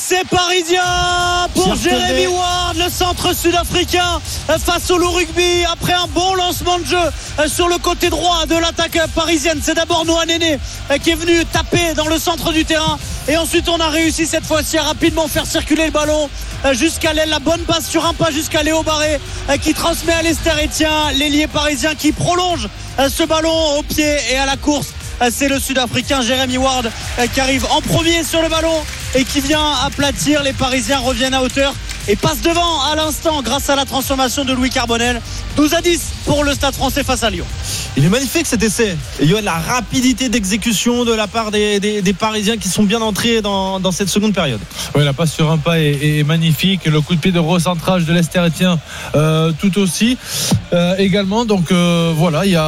essai parisien pour Jérémy Ward, le centre sud-africain face au Loup Rugby. Après un bon lancement de jeu sur le côté droit de l'attaque parisienne, c'est d'abord Noah Néné qui est venu taper dans le centre du terrain, et ensuite on a réussi cette fois-ci à rapidement faire circuler le ballon jusqu'à l'aile, la bonne passe sur un pas jusqu'à Léo Barré qui transmet à Lester Etienne, l'ailier parisien qui prolonge ce ballon au pied et à la course. C'est le Sud-Africain Jérémy Ward qui arrive en premier sur le ballon et qui vient aplatir. Les Parisiens reviennent à hauteur et passent devant à l'instant grâce à la transformation de Louis Carbonel. 12-10 pour le Stade Français face à Lyon. Il est magnifique cet essai. Et il y a la rapidité d'exécution de la part des Parisiens qui sont bien entrés dans cette seconde période. Oui, la passe sur un pas est magnifique. Le coup de pied de recentrage de Lester Etienne tout aussi également. Donc voilà, il y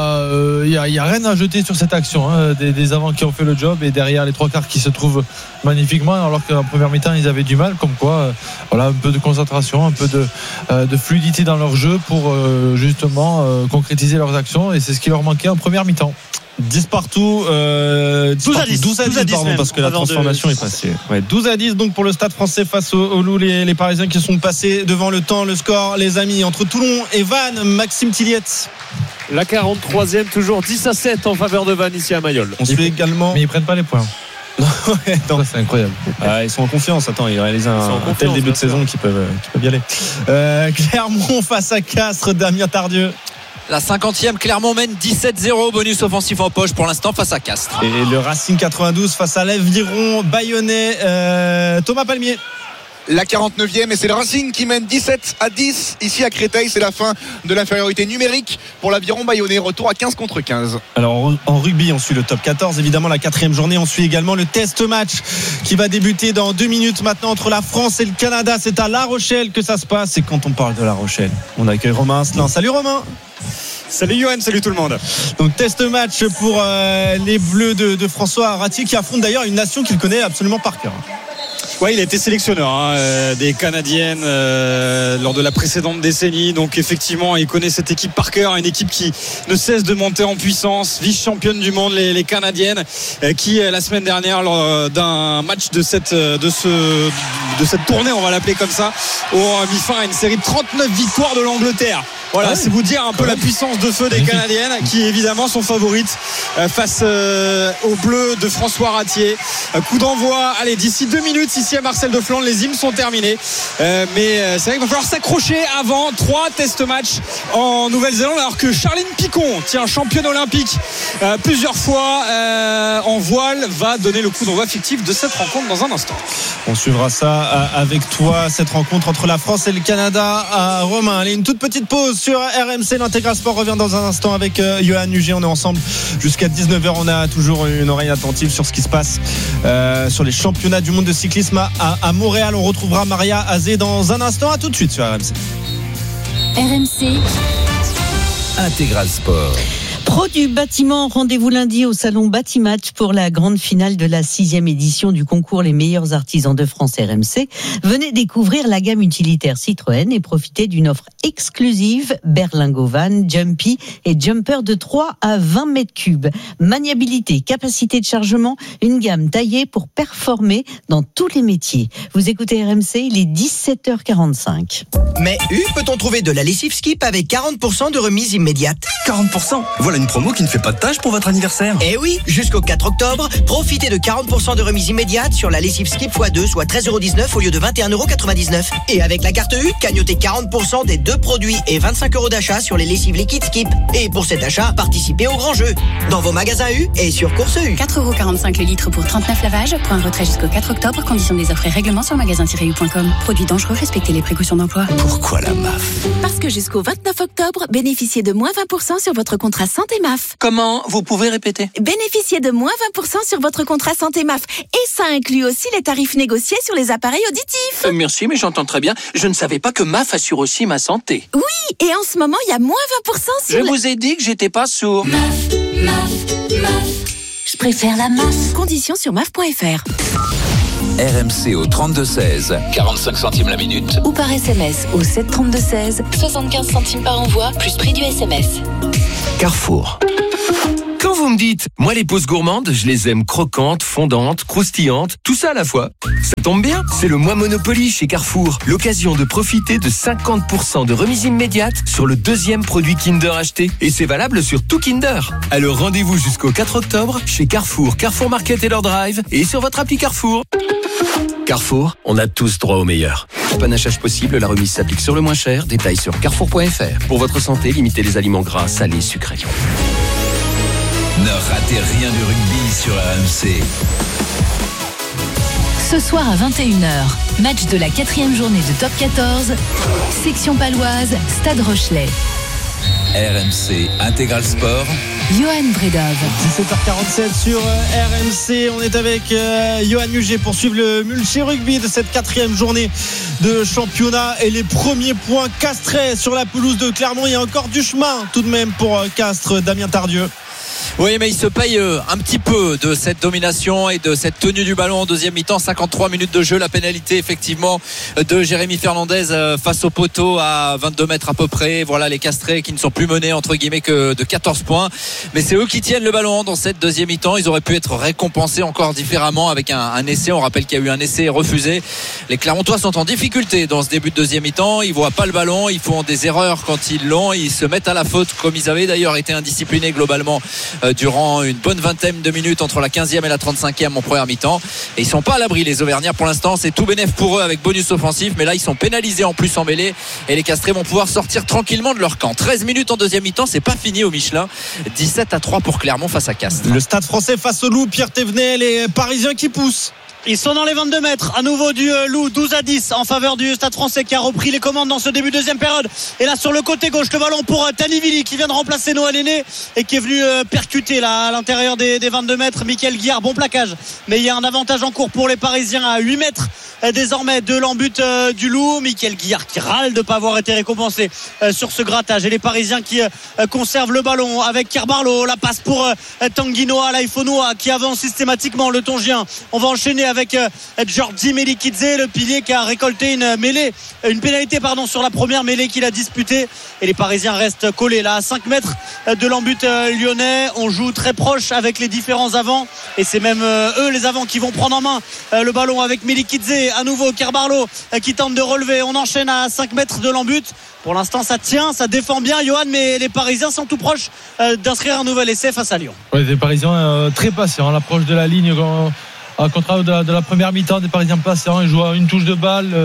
a rien à jeter sur cette action, hein. Des avants qui ont fait le job et derrière les trois quarts qui se trouvent magnifiquement, alors qu'en première mi-temps ils avaient du mal. Comme quoi, voilà, un peu de concentration, un peu de fluidité dans leur jeu pour justement concrétiser leurs actions, et c'est ce qui leur manquait en première mi-temps. 10 partout, 12 à 10 pardon, parce que la transformation est passée. 12-10 donc pour le Stade Français face aux Loups, les Parisiens qui sont passés devant le temps. Le score, les amis, entre Toulon et Vannes, Maxime Tilliette. La 43e, toujours 10-7 en faveur de Vannes ici à Mayol. On suit également. Mais ils prennent pas les points. Ouais, ça, c'est incroyable. Ils sont en confiance. Attends, ils réalisent un tel début de saison qu'ils peuvent y aller. Clermont face à Castres, Damien Tardieu. La 50e, Clermont mène 17-0, bonus offensif en poche pour l'instant face à Castres. Et le Racing 92 face à l'Aviron Bayonnais, Thomas Palmier. La 49e, et c'est le Racing qui mène 17-10 ici à Créteil. C'est la fin de l'infériorité numérique pour l'Aviron Bayonnais. Retour à 15 contre 15. Alors en rugby, on suit le top 14, évidemment la 4e journée. On suit également le test match qui va débuter dans 2 minutes maintenant entre la France et le Canada. C'est à La Rochelle que ça se passe. Et quand on parle de La Rochelle, on accueille Romain Asselin. Salut Romain. Salut Johan, salut tout le monde. Donc test match pour les Bleus de François Aratier, qui affronte d'ailleurs une nation qu'il connaît absolument par cœur. Ouais, il a été sélectionneur des Canadiennes lors de la précédente décennie. Donc effectivement, il connaît cette équipe par cœur, une équipe qui ne cesse de monter en puissance, vice-championne du monde, les Canadiennes, qui la semaine dernière, lors d'un match de cette tournée, on va l'appeler comme ça, ont mis fin à une série de 39 victoires de l'Angleterre. Voilà, c'est vous dire un peu la puissance de feu des Canadiennes, qui évidemment sont favorites face aux Bleus de François Aratier. Coup d'envoi, allez, d'ici 2 minutes ici à Marcel de Flandre, les hymnes sont terminés, mais c'est vrai qu'il va falloir s'accrocher avant 3 test matchs en Nouvelle-Zélande, alors que Charline Picon, championne olympique plusieurs fois en voile, va donner le coup d'envoi fictif de cette rencontre dans un instant. On suivra ça avec toi, cette rencontre entre la France et le Canada à Romain. Allez, une toute petite pause sur RMC. L'Intégral Sport revient dans un instant avec Johan Huget. On est ensemble jusqu'à 19h. On a toujours une oreille attentive sur ce qui se passe sur les championnats du monde de cyclisme à Montréal. On retrouvera Maria Azé dans un instant. À tout de suite sur RMC. RMC Intégral Sport. Pro du bâtiment, rendez-vous lundi au salon Batimatch pour la grande finale de la 6e édition du concours Les meilleurs artisans de France RMC. Venez découvrir la gamme utilitaire Citroën et profitez d'une offre exclusive berlingot van, Jumpy et Jumper de 3 à 20 mètres cubes. Maniabilité, capacité de chargement, une gamme taillée pour performer dans tous les métiers. Vous écoutez RMC, il est 17h45. Mais peut-on trouver de la lessive Skip avec 40% de remise immédiate? 40%? Voilà une promo qui ne fait pas de tâche pour votre anniversaire. Eh oui, jusqu'au 4 octobre, profitez de 40% de remise immédiate sur la lessive Skip x2, soit 13,19€ au lieu de 21,99€. Et avec la carte U, cagnotez 40% des 2 produits et 25€ d'achat sur les lessives liquides Skip. Et pour cet achat, participez au grand jeu. Dans vos magasins U et sur Course U. 4,45€ le litre pour 39 lavages. Point retrait jusqu'au 4 octobre. Conditions des offres et règlements sur magasin-u.com. Produits dangereux, respectez les précautions d'emploi. Pourquoi la MAF? Parce que jusqu'au 29 octobre, bénéficiez de moins 20% sur votre contrat santé MAF. Comment? Vous pouvez répéter? Bénéficiez de moins 20% sur votre contrat santé MAF. Et ça inclut aussi les tarifs négociés sur les appareils auditifs. Merci, mais j'entends très bien. Je ne savais pas que MAF assure aussi ma santé. Oui, et en ce moment, il y a moins 20% sur... Je vous ai dit que j'étais pas sourd. MAF. Je préfère la MAF. Conditions sur MAF.fr. RMC au 32-16, 45 centimes la minute. Ou par SMS au 732-16, 75 centimes par envoi, plus prix du SMS. Carrefour. Quand vous me dites, moi les pauses gourmandes, je les aime croquantes, fondantes, croustillantes, tout ça à la fois. Ça tombe bien, c'est le mois Monopoly chez Carrefour. L'occasion de profiter de 50% de remise immédiate sur le deuxième produit Kinder acheté. Et c'est valable sur tout Kinder. Alors rendez-vous jusqu'au 4 octobre chez Carrefour, Carrefour Market et leur drive et sur votre appli Carrefour. Carrefour, on a tous droit au meilleur. Panachage possible, la remise s'applique sur le moins cher. Détails sur carrefour.fr. Pour votre santé, limitez les aliments gras, salés, sucrés. Ne ratez rien du rugby sur RMC. Ce soir à 21h, match de la 4e journée de Top 14, section paloise, Stade Rochelet. RMC Intégral Sport. Johan Bredov. 17h47 sur RMC. On est avec Johan Huget pour suivre le multi-rugby de cette 4e journée de championnat. Et les premiers points castrés sur la pelouse de Clermont. Il y a encore du chemin tout de même pour Castres. Damien Tardieu. Oui, mais il se paye un petit peu de cette domination et de cette tenue du ballon en deuxième mi-temps. 53 minutes de jeu, la pénalité effectivement de Jérémy Fernandez face au poteau à 22 mètres à peu près. Voilà les Castrés qui ne sont plus menés entre guillemets que de 14 points. Mais c'est eux qui tiennent le ballon dans cette deuxième mi-temps. Ils auraient pu être récompensés encore différemment avec un essai. On rappelle qu'il y a eu un essai refusé. Les Clermontois sont en difficulté dans ce début de deuxième mi-temps. Ils voient pas le ballon, ils font des erreurs quand ils l'ont. Ils se mettent à la faute comme ils avaient d'ailleurs été indisciplinés globalement durant une bonne vingtaine de minutes entre la 15e et la 35e en première mi-temps, et ils sont pas à l'abri les Auvergnats pour l'instant. C'est tout bénef pour eux avec bonus offensif, mais là ils sont pénalisés en plus en mêlée et les Castrés vont pouvoir sortir tranquillement de leur camp. 13 minutes en deuxième mi-temps, c'est pas fini au Michelin. 17-3 pour Clermont face à Castres. Le Stade Français face au Loup. Pierre Thévenet, les Parisiens qui poussent. Ils sont dans les 22 mètres à nouveau du Loup, 12-10 en faveur du Stade Français qui a repris les commandes dans ce début de deuxième période. Et là sur le côté gauche, le ballon pour Tanivili qui vient de remplacer Noah Néné et qui est venu percuter là à l'intérieur des 22 mètres. Mickaël Guillard, bon plaquage, mais il y a un avantage en cours pour les Parisiens à 8 mètres désormais de l'embut du Loup. Mickaël Guillard qui râle de ne pas avoir été récompensé sur ce grattage, et les Parisiens qui conservent le ballon avec Kerbarlo. La passe pour Tanguy Noah Laifonoa qui avance systématiquement le Tongien. On va enchaîner avec Georgi Melikidze, le pilier qui a récolté une pénalité sur la première mêlée qu'il a disputée, et les Parisiens restent collés là à 5 mètres de l'embut lyonnais. On joue très proche avec les différents avants, et c'est même eux les avants qui vont prendre en main le ballon avec Melikidze. À nouveau Kerbarlo qui tente de relever. On enchaîne à 5 mètres de l'embut. Pour l'instant ça tient, ça défend bien Johan, mais les Parisiens sont tout proches d'inscrire un nouvel essai face à Lyon. Ouais, les Parisiens très patients à l'approche de la ligne, à contraire de la première mi-temps. Des Parisiens patients, ils jouent à une touche de balle,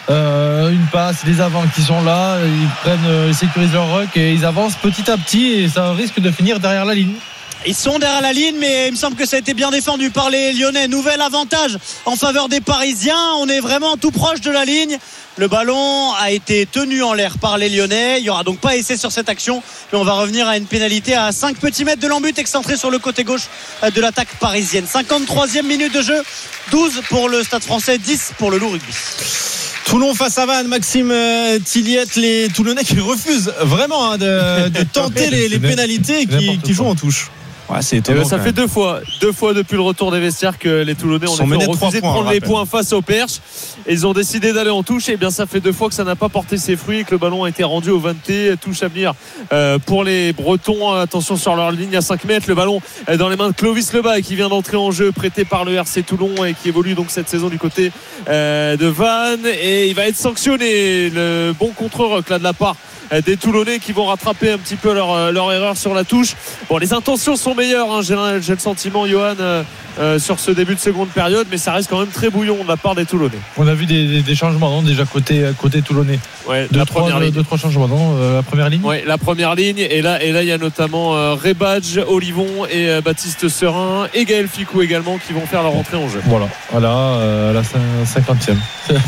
une passe, les avants qui sont là, ils sécurisent leur ruck et ils avancent petit à petit, et ça risque de finir derrière la ligne. Ils sont derrière la ligne, mais il me semble que ça a été bien défendu par les Lyonnais. Nouvel avantage en faveur des Parisiens. On est vraiment tout proche de la ligne. Le ballon a été tenu en l'air par les Lyonnais. Il n'y aura donc pas essai sur cette action, mais on va revenir à une pénalité à 5 petits mètres de l'embut, excentré sur le côté gauche de l'attaque parisienne. 53e minute de jeu, 12 pour le Stade Français, 10 pour le Loup Rugby. Toulon face à Vannes, Maxime Tilliette, les Toulonnais qui refusent vraiment de tenter les pénalités et qui jouent en touche. Ouais, c'est étonnant. Ça fait deux fois depuis le retour des vestiaires que les Toulonnais ont refusé de prendre les points face aux Perches, et ils ont décidé d'aller en touche. Et bien ça fait 2 fois que ça n'a pas porté ses fruits et que le ballon a été rendu au 20. Touche à venir pour les Bretons. Attention sur leur ligne à 5 mètres, le ballon dans les mains de Clovis Lebas qui vient d'entrer en jeu, prêté par le RC Toulon et qui évolue donc cette saison du côté de Vannes, et il va être sanctionné. Le bon contre-rock là de la part des Toulonnais qui vont rattraper un petit peu leur erreur sur la touche. Bon, les intentions sont meilleures, hein, j'ai le sentiment, Johan, sur ce début de seconde période, mais ça reste quand même très bouillon de la part des Toulonnais. On a vu des changements, non, déjà côté Toulonnais. Ouais, deux, trois changements, non, la première ligne. Ouais, la première ligne, et là il y a notamment Rebadge, Olivon et Baptiste Serin et Gaël Ficou également qui vont faire leur entrée en jeu. Voilà, la 50e.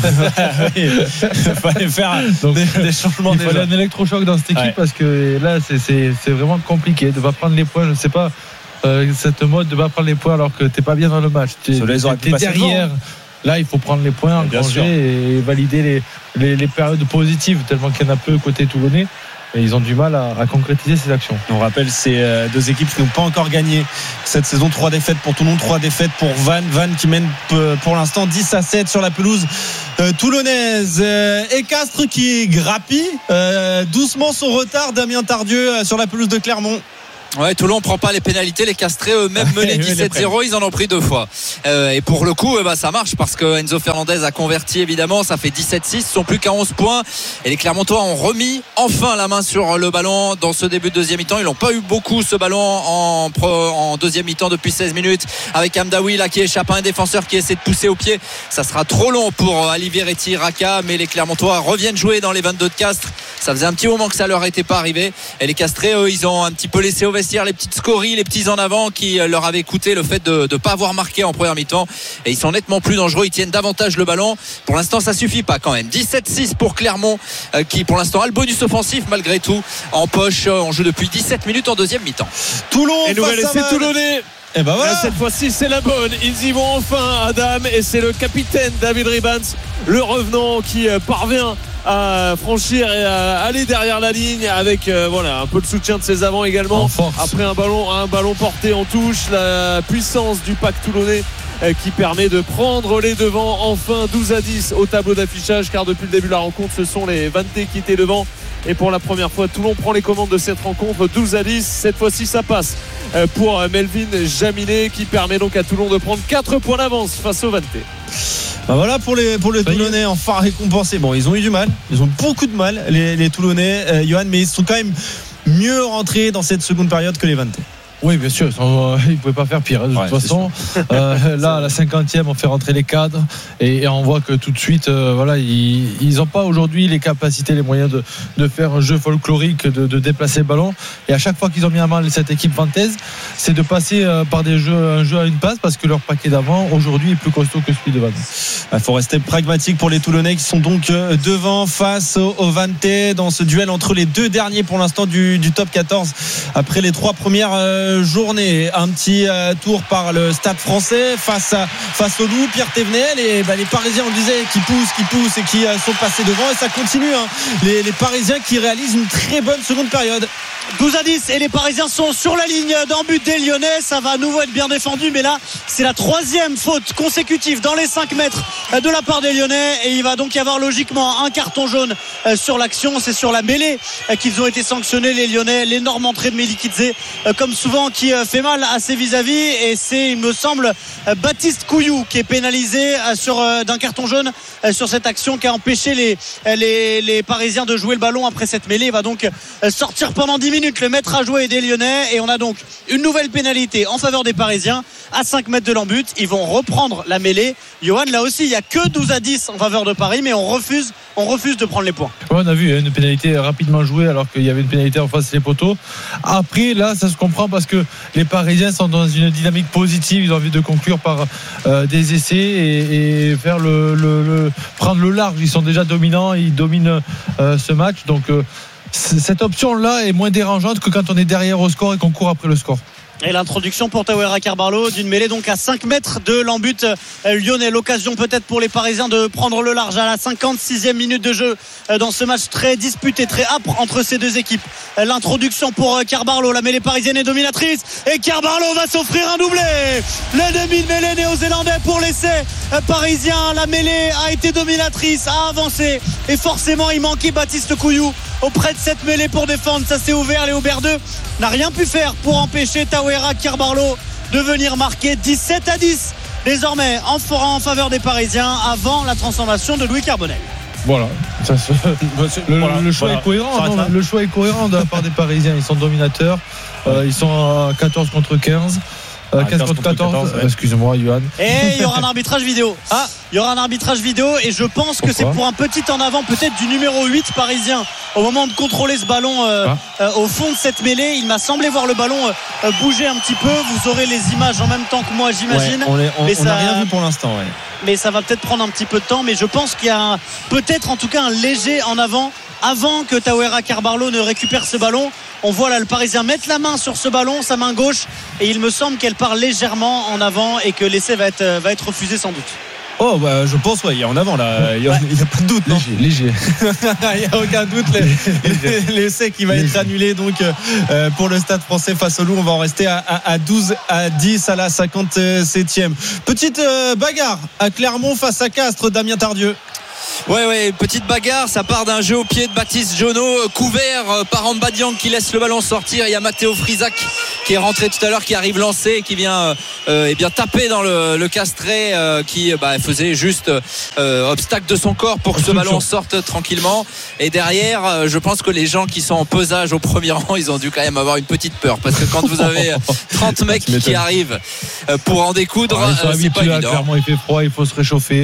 Il fallait faire des changements. Il fallait un électrochoc dans cette équipe, parce que là c'est vraiment compliqué de ne pas prendre les points. Je ne sais pas cette mode de ne pas prendre les points alors que tu n'es pas bien dans le match. Tu es derrière. Là il faut prendre les points, engranger et valider les périodes positives, tellement qu'il y en a peu côté toulonnais. Et ils ont du mal à concrétiser ces actions. On rappelle ces deux équipes qui n'ont pas encore gagné cette saison. 3 défaites pour Toulon, 3 défaites pour Vannes qui mène pour l'instant 10-7 sur la pelouse toulonnaise. Et Castres qui grappille doucement son retard. Damien Tardieu sur la pelouse de Clermont. Ouais, Toulon prend pas les pénalités, les Castrés eux-mêmes menés 17-0, ils en ont pris 2 fois. Et pour le coup, ça marche parce que Enzo Fernandez a converti évidemment, ça fait 17-6, ils sont plus qu'à 11 points et les Clermontois ont remis enfin la main sur le ballon dans ce début de deuxième mi-temps. Ils n'ont pas eu beaucoup ce ballon en deuxième mi-temps depuis 16 minutes avec Hamdaoui là qui échappe à un défenseur qui essaie de pousser au pied. Ça sera trop long pour Aliviretti, Raka, mais les Clermontois reviennent jouer dans les 22 de Castres. Ça faisait un petit moment que ça leur était pas arrivé et les Castrés eux, ils ont un petit peu laissé au vestiaire les petites scories, les petits en avant qui leur avaient coûté le fait de ne pas avoir marqué en première mi-temps et ils sont nettement plus dangereux, ils tiennent davantage le ballon. Pour l'instant ça suffit pas quand même. 17-6 pour Clermont qui pour l'instant a le bonus offensif malgré tout en poche. On joue depuis 17 minutes en deuxième mi-temps. Toulon et nouvelle essai toulonnais. Et ben voilà. Là, cette fois-ci c'est la bonne, ils y vont enfin Adam et c'est le capitaine David Ribans, le revenant qui parvient à franchir et à aller derrière la ligne avec un peu de soutien de ses avants également après un ballon porté en touche. La puissance du pack toulonnais qui permet de prendre les devants enfin 12-10 au tableau d'affichage, car depuis le début de la rencontre ce sont les Vantés qui étaient devant et pour la première fois Toulon prend les commandes de cette rencontre. 12-10, cette fois-ci ça passe pour Melvin Jaminet qui permet donc à Toulon de prendre 4 points d'avance face aux Vantés. Voilà pour les Toulonnais enfin récompensés. Bon, ils ont eu du mal, ils ont beaucoup de mal les Toulonnais, Johan, mais ils sont quand même mieux rentrés dans cette seconde période que les Vantés. Oui, bien sûr, ils ne pouvaient pas faire pire de toute façon. Là, à la 50e, on fait rentrer les cadres et on voit que tout de suite, ils n'ont pas aujourd'hui les capacités, les moyens de faire un jeu folklorique, de déplacer le ballon. Et à chaque fois qu'ils ont mis à mal cette équipe vantaise, c'est de passer par un jeu à une passe parce que leur paquet d'avant aujourd'hui est plus costaud que celui de Vannes. Il faut rester pragmatique pour les Toulonnais qui sont donc devant face aux Vantais dans ce duel entre les deux derniers pour l'instant du top 14 après les 3 premières journée. Un petit tour par le Stade Français face au Loup, Pierre Thévenel, et les Parisiens, on disait, qui poussent et qui sont passés devant, et ça continue les Parisiens qui réalisent une très bonne seconde période. 12-10 et les Parisiens sont sur la ligne d'un but des Lyonnais. Ça va à nouveau être bien défendu, mais là c'est la 3e faute consécutive dans les 5 mètres de la part des Lyonnais et il va donc y avoir logiquement un carton jaune sur l'action. C'est sur la mêlée qu'ils ont été sanctionnés les Lyonnais. L'énorme entrée de Melikidze comme souvent qui fait mal à ses vis-à-vis, et c'est, il me semble, Baptiste Couillou qui est pénalisé d'un carton jaune sur cette action qui a empêché les Parisiens de jouer le ballon après cette mêlée. Il va donc sortir pendant 10 minutes le maître à jouer des Lyonnais et on a donc une nouvelle pénalité en faveur des Parisiens à 5 mètres de l'embut. Ils vont reprendre la mêlée. Johan, là aussi il n'y a que 12-10 en faveur de Paris, mais on refuse de prendre les points. Ouais, on a vu une pénalité rapidement jouée alors qu'il y avait une pénalité en face des poteaux. Après là ça se comprend parce que les Parisiens sont dans une dynamique positive, ils ont envie de conclure par des essais et faire prendre le large. Ils sont déjà dominants, ils dominent ce match, donc cette option-là est moins dérangeante que quand on est derrière au score et qu'on court après le score. Et l'introduction pour Tawera Carbarlo d'une mêlée donc à 5 mètres de l'embut lyonnais. L'occasion peut-être pour les Parisiens de prendre le large à la 56e minute de jeu dans ce match très disputé, très âpre entre ces deux équipes. L'introduction pour Carbarlo, la mêlée parisienne est dominatrice et Carbarlo va s'offrir un doublé. Le demi de mêlée néo-zélandais pour l'essai parisien. La mêlée a été dominatrice, a avancé et forcément il manquait Baptiste Couillou auprès de cette mêlée pour défendre. Ça s'est ouvert, Léo Berdeux n'a rien pu faire pour empêcher Tawera Carbarlo de venir marquer. 17-10 désormais en faveur des Parisiens avant la transformation de Louis Carbonel. Voilà, le choix est cohérent. Le choix est cohérent de la part des Parisiens. Ils sont dominateurs, ils sont à 14 contre 15. 15 contre 14, ouais. Excusez-moi Johan. Et il y aura un arbitrage vidéo. Il y aura un arbitrage vidéo et je pense que c'est pour un petit en avant peut-être du numéro 8 parisien au moment de contrôler ce ballon au fond de cette mêlée. Il m'a semblé voir le ballon bouger un petit peu. Vous aurez les images en même temps que moi, j'imagine. Ouais, on n'a rien vu pour l'instant. Ouais. Mais ça va peut-être prendre un petit peu de temps, mais je pense qu'il y a peut-être en tout cas un léger en avant que Tawera Carbarlo ne récupère ce ballon. On voit là le Parisien mettre la main sur ce ballon, sa main gauche, et il me semble qu'elle part légèrement en avant et que l'essai va être refusé sans doute. Oh bah je pense il y a en avant là, il n'y a pas de doute. Léger. Il n'y a aucun doute, l'essai qui va être annulé donc pour le Stade Français face au Loup. On va en rester à 12-10 à la 57e. Petite bagarre à Clermont face à Castres, Damien Tardieu. Ouais, petite bagarre, ça part d'un jeu au pied de Baptiste Jonot, couvert par Amba Dieng qui laisse le ballon sortir. Il y a Matteo Frisac qui est rentré tout à l'heure, qui arrive lancé et qui vient taper dans le Castré qui faisait juste obstacle de son corps pour que ce ballon sorte tranquillement. Et derrière, je pense que les gens qui sont en pesage au premier rang, ils ont dû quand même avoir une petite peur, parce que quand vous avez 30 mecs qui arrivent pour en découdre, c'est pas évident. Clairement, il fait froid, il faut se réchauffer.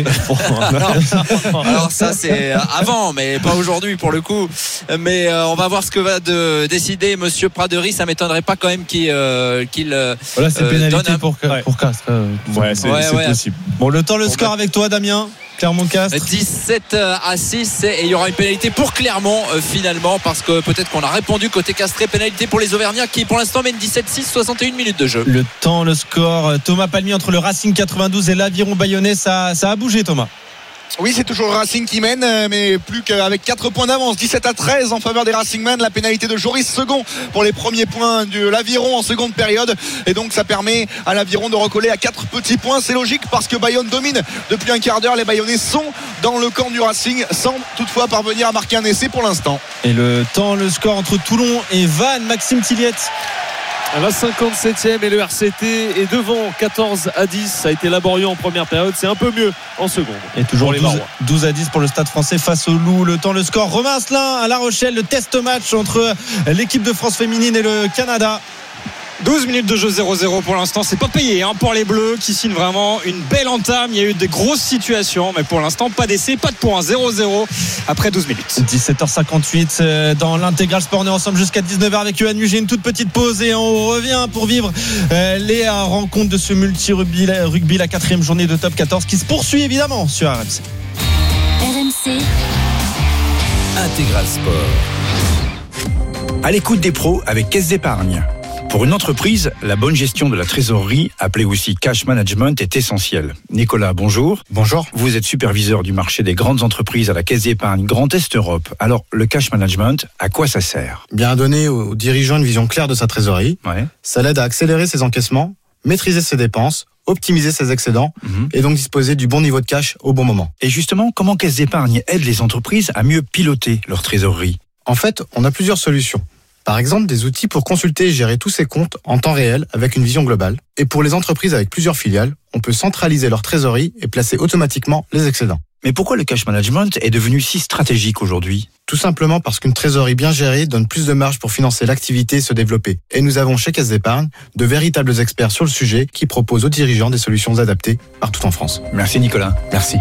Alors ça, c'est avant, mais pas aujourd'hui pour le coup. Mais on va voir ce que va décider Monsieur Pradery. Ça m'étonnerait pas quand même qu'il voilà, c'est pénalité pour Castres. C'est possible. Bon, le temps, le score avec toi, Damien. Clermont-Castres 17-6, et il y aura une pénalité pour Clermont finalement, parce que peut-être qu'on a répondu côté Castré. Pénalité pour les Auvergnats qui pour l'instant mènent 17-6, 61 minutes de jeu. Le temps, le score, Thomas Palmier, entre le Racing 92 et l'Aviron Bayonnais, ça a bougé, Thomas. Oui, c'est toujours le Racing qui mène, mais plus qu'avec 4 points d'avance, 17-13 en faveur des Racingmen. La pénalité de Joris Second pour les premiers points de l'Aviron en seconde période, et donc ça permet à l'Aviron de recoller à 4 petits points. C'est logique parce que Bayonne domine depuis un quart d'heure. Les Bayonnais sont dans le camp du Racing sans toutefois parvenir à marquer un essai pour l'instant. Et le temps, le score entre Toulon et Vannes, Maxime Tilliette. La 57e et le RCT est devant 14-10. Ça a été laborieux en première période, c'est un peu mieux en seconde. Et toujours 12-10 pour le Stade Français face au Loup. Le temps, le score, Romain Asselin à La Rochelle. Le test match entre l'équipe de France féminine et le Canada. 12 minutes de jeu, 0-0 pour l'instant. C'est pas payé pour les Bleus qui signent vraiment une belle entame. Il y a eu des grosses situations, mais pour l'instant pas d'essai, pas de points. 0-0 après 12 minutes. 17h58 dans l'Intégral Sport. On est ensemble jusqu'à 19h avec Yoann Uger. Une toute petite pause et on revient pour vivre les rencontres de ce multi-rugby, la 4e journée de Top 14 qui se poursuit évidemment sur RMC. RMC Intégral Sport. À l'écoute des pros avec Caisse d'Épargne. Pour une entreprise, la bonne gestion de la trésorerie, appelée aussi cash management, est essentielle. Nicolas, bonjour. Bonjour. Vous êtes superviseur du marché des grandes entreprises à la Caisse d'Épargne Grand Est Europe. Alors, le cash management, à quoi ça sert ? Bien à donner aux dirigeants une vision claire de sa trésorerie. Ouais. Ça l'aide à accélérer ses encaissements, maîtriser ses dépenses, optimiser ses excédents et donc disposer du bon niveau de cash au bon moment. Et justement, comment Caisse d'Épargne aide les entreprises à mieux piloter leur trésorerie ? En fait, on a plusieurs solutions. Par exemple, des outils pour consulter et gérer tous ses comptes en temps réel avec une vision globale. Et pour les entreprises avec plusieurs filiales, on peut centraliser leur trésorerie et placer automatiquement les excédents. Mais pourquoi le cash management est devenu si stratégique aujourd'hui ? Tout simplement parce qu'une trésorerie bien gérée donne plus de marge pour financer l'activité et se développer. Et nous avons chez Caisse d'Épargne de véritables experts sur le sujet qui proposent aux dirigeants des solutions adaptées partout en France. Merci Nicolas. Merci.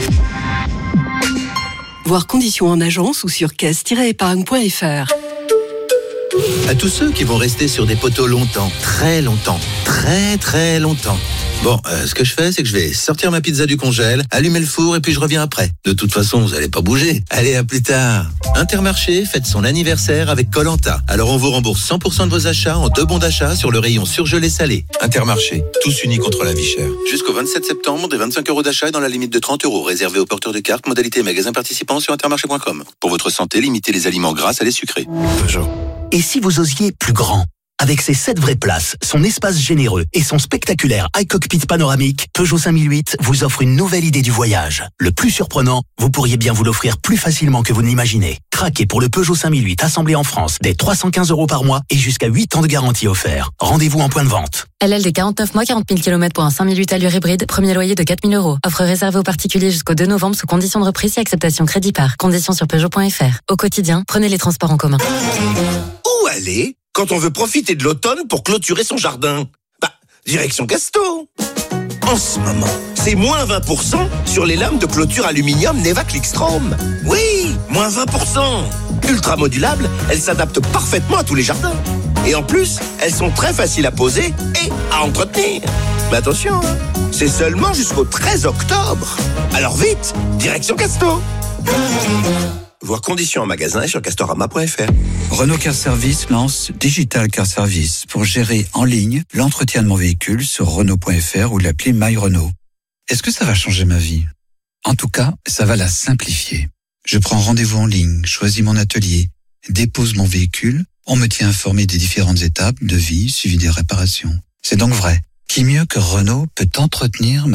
Voir conditions en agence ou sur caisse-épargne.fr. À tous ceux qui vont rester sur des poteaux longtemps, très longtemps, très longtemps. Bon, ce que je fais, c'est que je vais sortir ma pizza du congèle, allumer le four et puis je reviens après. De toute façon, vous allez pas bouger. Allez, à plus tard. Intermarché fête son anniversaire avec Koh-Lanta. Alors on vous rembourse 100% de vos achats en 2 bons d'achat sur le rayon surgelé salé. Intermarché, tous unis contre la vie chère. Jusqu'au 27 septembre, des 25 € d'achat dans la limite de 30 € réservés aux porteurs de cartes, modalité magasin participant sur intermarché.com. Pour votre santé, limitez les aliments gras à les sucrés. Peugeot. Et si vous osiez plus grand ? Avec ses 7 vraies places, son espace généreux et son spectaculaire iCockpit panoramique, Peugeot 5008 vous offre une nouvelle idée du voyage. Le plus surprenant, vous pourriez bien vous l'offrir plus facilement que vous ne l'imaginez. Craquez pour le Peugeot 5008 assemblé en France dès 315 € par mois et jusqu'à 8 ans de garantie offert. Rendez-vous en point de vente. LLD 49 mois, 40 000 km pour un 5008 allure hybride, premier loyer de 4 000 €. Offre réservée aux particuliers jusqu'au 2 novembre sous conditions de reprise et acceptation crédit par. Conditions sur Peugeot.fr. Au quotidien, prenez les transports en commun. Où aller quand on veut profiter de l'automne pour clôturer son jardin? Direction Casto. En ce moment, c'est moins 20% sur les lames de clôture aluminium Neva Clickstrom. Oui, moins 20%. Ultra modulables, elles s'adaptent parfaitement à tous les jardins. Et en plus, elles sont très faciles à poser et à entretenir. Mais attention, c'est seulement jusqu'au 13 octobre. Alors vite, direction Casto. Voir conditions en magasin et sur castorama.fr. Renault Car Service lance Digital Car Service pour gérer en ligne l'entretien de mon véhicule sur Renault.fr ou l'appli My Renault. Est-ce que ça va changer ma vie ? En tout cas, ça va la simplifier. Je prends rendez-vous en ligne, choisis mon atelier, dépose mon véhicule, on me tient informé des différentes étapes de vie suivi des réparations. C'est donc vrai. Qui mieux que Renault peut entretenir ma Renault ?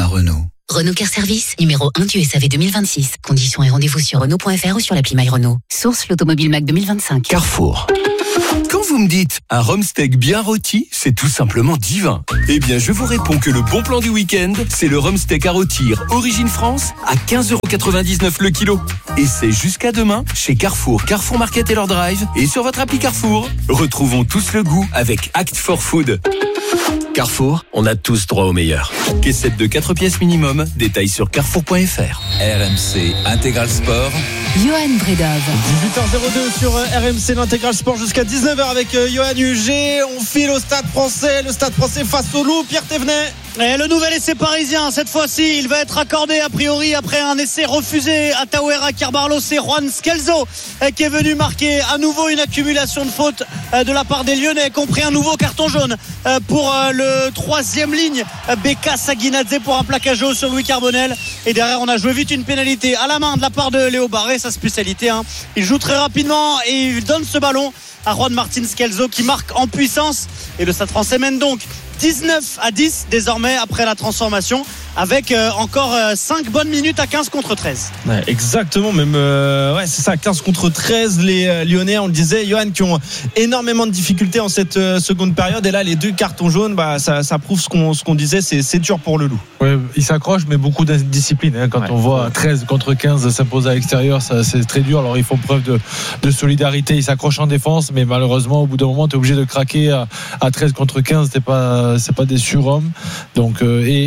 Renault Care Service, numéro 1 du SAV 2026. Conditions et rendez-vous sur Renault.fr ou sur l'appli MyRenault. Source l'Automobile Mac 2025. Carrefour. Quand vous me dites un rhum steak bien rôti, c'est tout simplement divin. Eh bien, je vous réponds que le bon plan du week-end, c'est le rhum steak à rôtir Origine France à 15,99€ le kilo. Et c'est jusqu'à demain chez Carrefour, Carrefour Market et leur drive et sur votre appli Carrefour. Retrouvons tous le goût avec Act for Food. Carrefour, on a tous droit au meilleur. Caissette de 4 pièces minimum, détails sur carrefour.fr. RMC Intégral Sport. Johan Bredov. 18h02 sur RMC l'Intégral Sport jusqu'à 19h avec Johan Huget. On file au Stade Français. Le Stade Français face au Loup. Pierre Thévenet. Et le nouvel essai parisien, cette fois-ci, il va être accordé a priori après un essai refusé à Tauera Carbarlo. C'est Juan Scalzo qui est venu marquer à nouveau une accumulation de fautes de la part des Lyonnais, compris un nouveau carton jaune pour le troisième ligne, Beka Saguinadze, pour un plaquage haut sur Louis Carbonel. Et derrière, on a joué vite une pénalité à la main de la part de Léo Barré, sa spécialité. Il joue très rapidement et il donne ce ballon à Juan Martin Scalzo qui marque en puissance. Et le Stade Français mène donc 19-10 désormais après la transformation, avec encore 5 bonnes minutes à 15 contre 13. Ouais, exactement, même c'est ça, 15 contre 13. Les Lyonnais, on le disait, Johan, qui ont énormément de difficultés en cette seconde période. Et là, les 2 cartons jaunes, ça prouve ce qu'on disait, c'est dur pour le Loup. Ouais, il s'accroche, mais beaucoup d'indiscipline. Quand on voit 13 contre 15 s'imposer à l'extérieur, c'est très dur. Alors ils font preuve de solidarité, ils s'accrochent en défense, mais malheureusement, au bout d'un moment, tu es obligé de craquer à 13 contre 15. C'est pas des surhommes. Donc,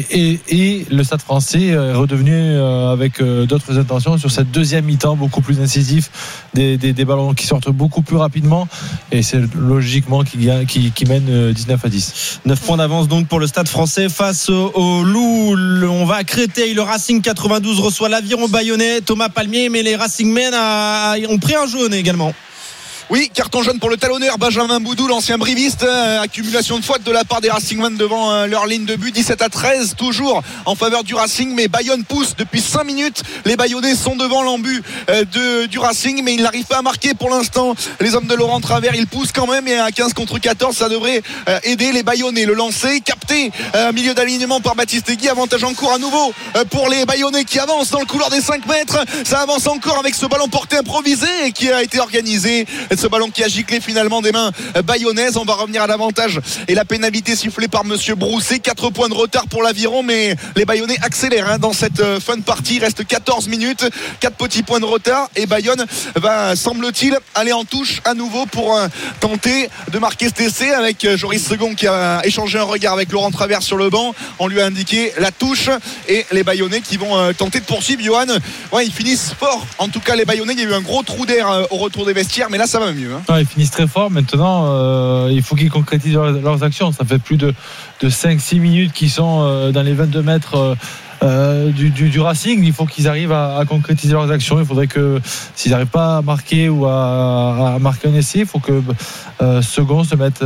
et le Stade Français est redevenu avec d'autres intentions sur cette deuxième mi-temps, beaucoup plus incisif, des ballons qui sortent beaucoup plus rapidement, et c'est logiquement qui mène 19-10. 9 points d'avance donc pour le Stade Français face au Loup. On va à Créteil, le Racing 92 reçoit l'Aviron Bayonnais. Thomas Palmier, mais les Racingmen ont pris un jaune également. Oui, carton jaune pour le talonneur Benjamin Boudou, l'ancien briviste. Accumulation de fautes de la part des Racingmen devant leur ligne de but. 17-13 toujours en faveur du Racing, mais Bayonne pousse depuis 5 minutes. Les Bayonnais sont devant l'embut du Racing, mais ils n'arrivent pas à marquer pour l'instant. Les hommes de Laurent Travers, ils poussent quand même, et à 15 contre 14, ça devrait aider les Bayonnais. Le lancer capté milieu d'alignement par Baptiste Guy. Avantage en cours à nouveau pour les Bayonnais qui avancent dans le couloir des 5 mètres. Ça avance encore avec ce ballon porté improvisé et qui a été organisé. Ce ballon qui a giclé finalement des mains bayonnaises. On va revenir à l'avantage et la pénalité sifflée par monsieur Brousset. 4 points de retard pour l'Aviron, mais les Bayonnais accélèrent dans cette fin de partie. Il reste 14 minutes, 4 petits points de retard, et Bayonne va, semble-t-il, aller en touche à nouveau pour tenter de marquer cet essai, avec Joris Second qui a échangé un regard avec Laurent Travers sur le banc. On lui a indiqué la touche, et les Bayonnais qui vont tenter de poursuivre. Johan, ils finissent fort. En tout cas, les Bayonnais, il y a eu un gros trou d'air au retour des vestiaires, mais là ça va mieux. Ils finissent très fort. Maintenant, il faut qu'ils concrétisent leurs actions. Ça fait plus de 5-6 minutes qu'ils sont dans les 22 mètres du Racing. Il faut qu'ils arrivent à concrétiser leurs actions. Il faudrait que, s'ils n'arrivent pas à marquer ou à marquer un essai, il faut que Second se mette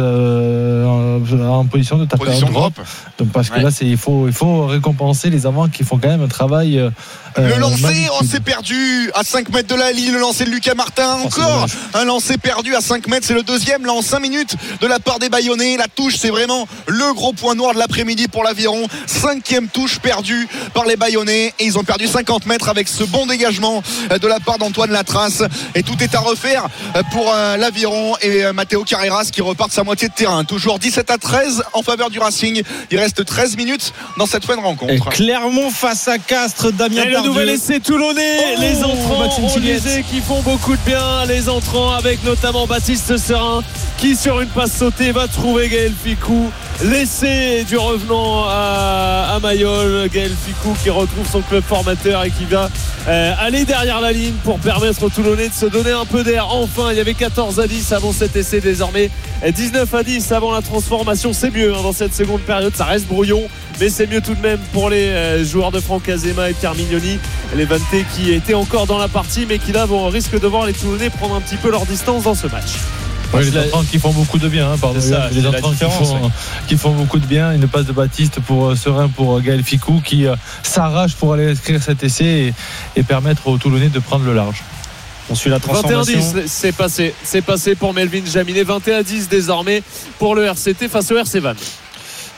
en position de taper un drop. Donc, parce que là, il faut récompenser les avants qui font quand même un travail. Le lancer, c'est perdu à 5 mètres de la ligne. Le lancer de Lucas Martin, encore un lancer perdu à 5 mètres. C'est le deuxième là en 5 minutes de la part des Bayonnais. La touche, c'est vraiment le gros point noir de l'après-midi pour l'Aviron. 5e touche perdue par les Bayonnais, et ils ont perdu 50 mètres avec ce bon dégagement de la part d'Antoine Latrace. Et tout est à refaire pour l'Aviron et Matteo Carreras qui repart de sa moitié de terrain. Toujours 17-13 en faveur du Racing. Il reste 13 minutes dans cette fin de rencontre. Et Clermont face à Castres, Damien Tardieu. Le nouvel essai toulonnais, les entrants, on disait, qui font beaucoup de bien. Les entrants avec notamment Baptiste Serin qui, sur une passe sautée, va trouver Gaël Ficou. L'essai du revenant à Mayol, Gaël Ficou qui retrouve son club formateur et qui va aller derrière la ligne pour permettre aux Toulonnais de se donner un peu d'air. Enfin, il y avait 14-10 avant cet essai, désormais 19-10 avant la transformation. C'est mieux dans cette seconde période, ça reste brouillon, mais c'est mieux tout de même pour les joueurs de Franck Azema et Pierre Mignoni, les Vantés qui étaient encore dans la partie, mais qui là risquent de voir les Toulonnais prendre un petit peu leur distance dans ce match. Les entrants qui font beaucoup de bien, les entrants qui font beaucoup de bien. Une passe de Baptiste pour Serein pour Gaël Ficou qui s'arrache pour aller inscrire cet essai et permettre aux Toulonnais de prendre le large. On suit la transformation. 21-10, c'est passé pour Melvin Jaminet. 21-10 désormais pour le RCT face au RC Vannes.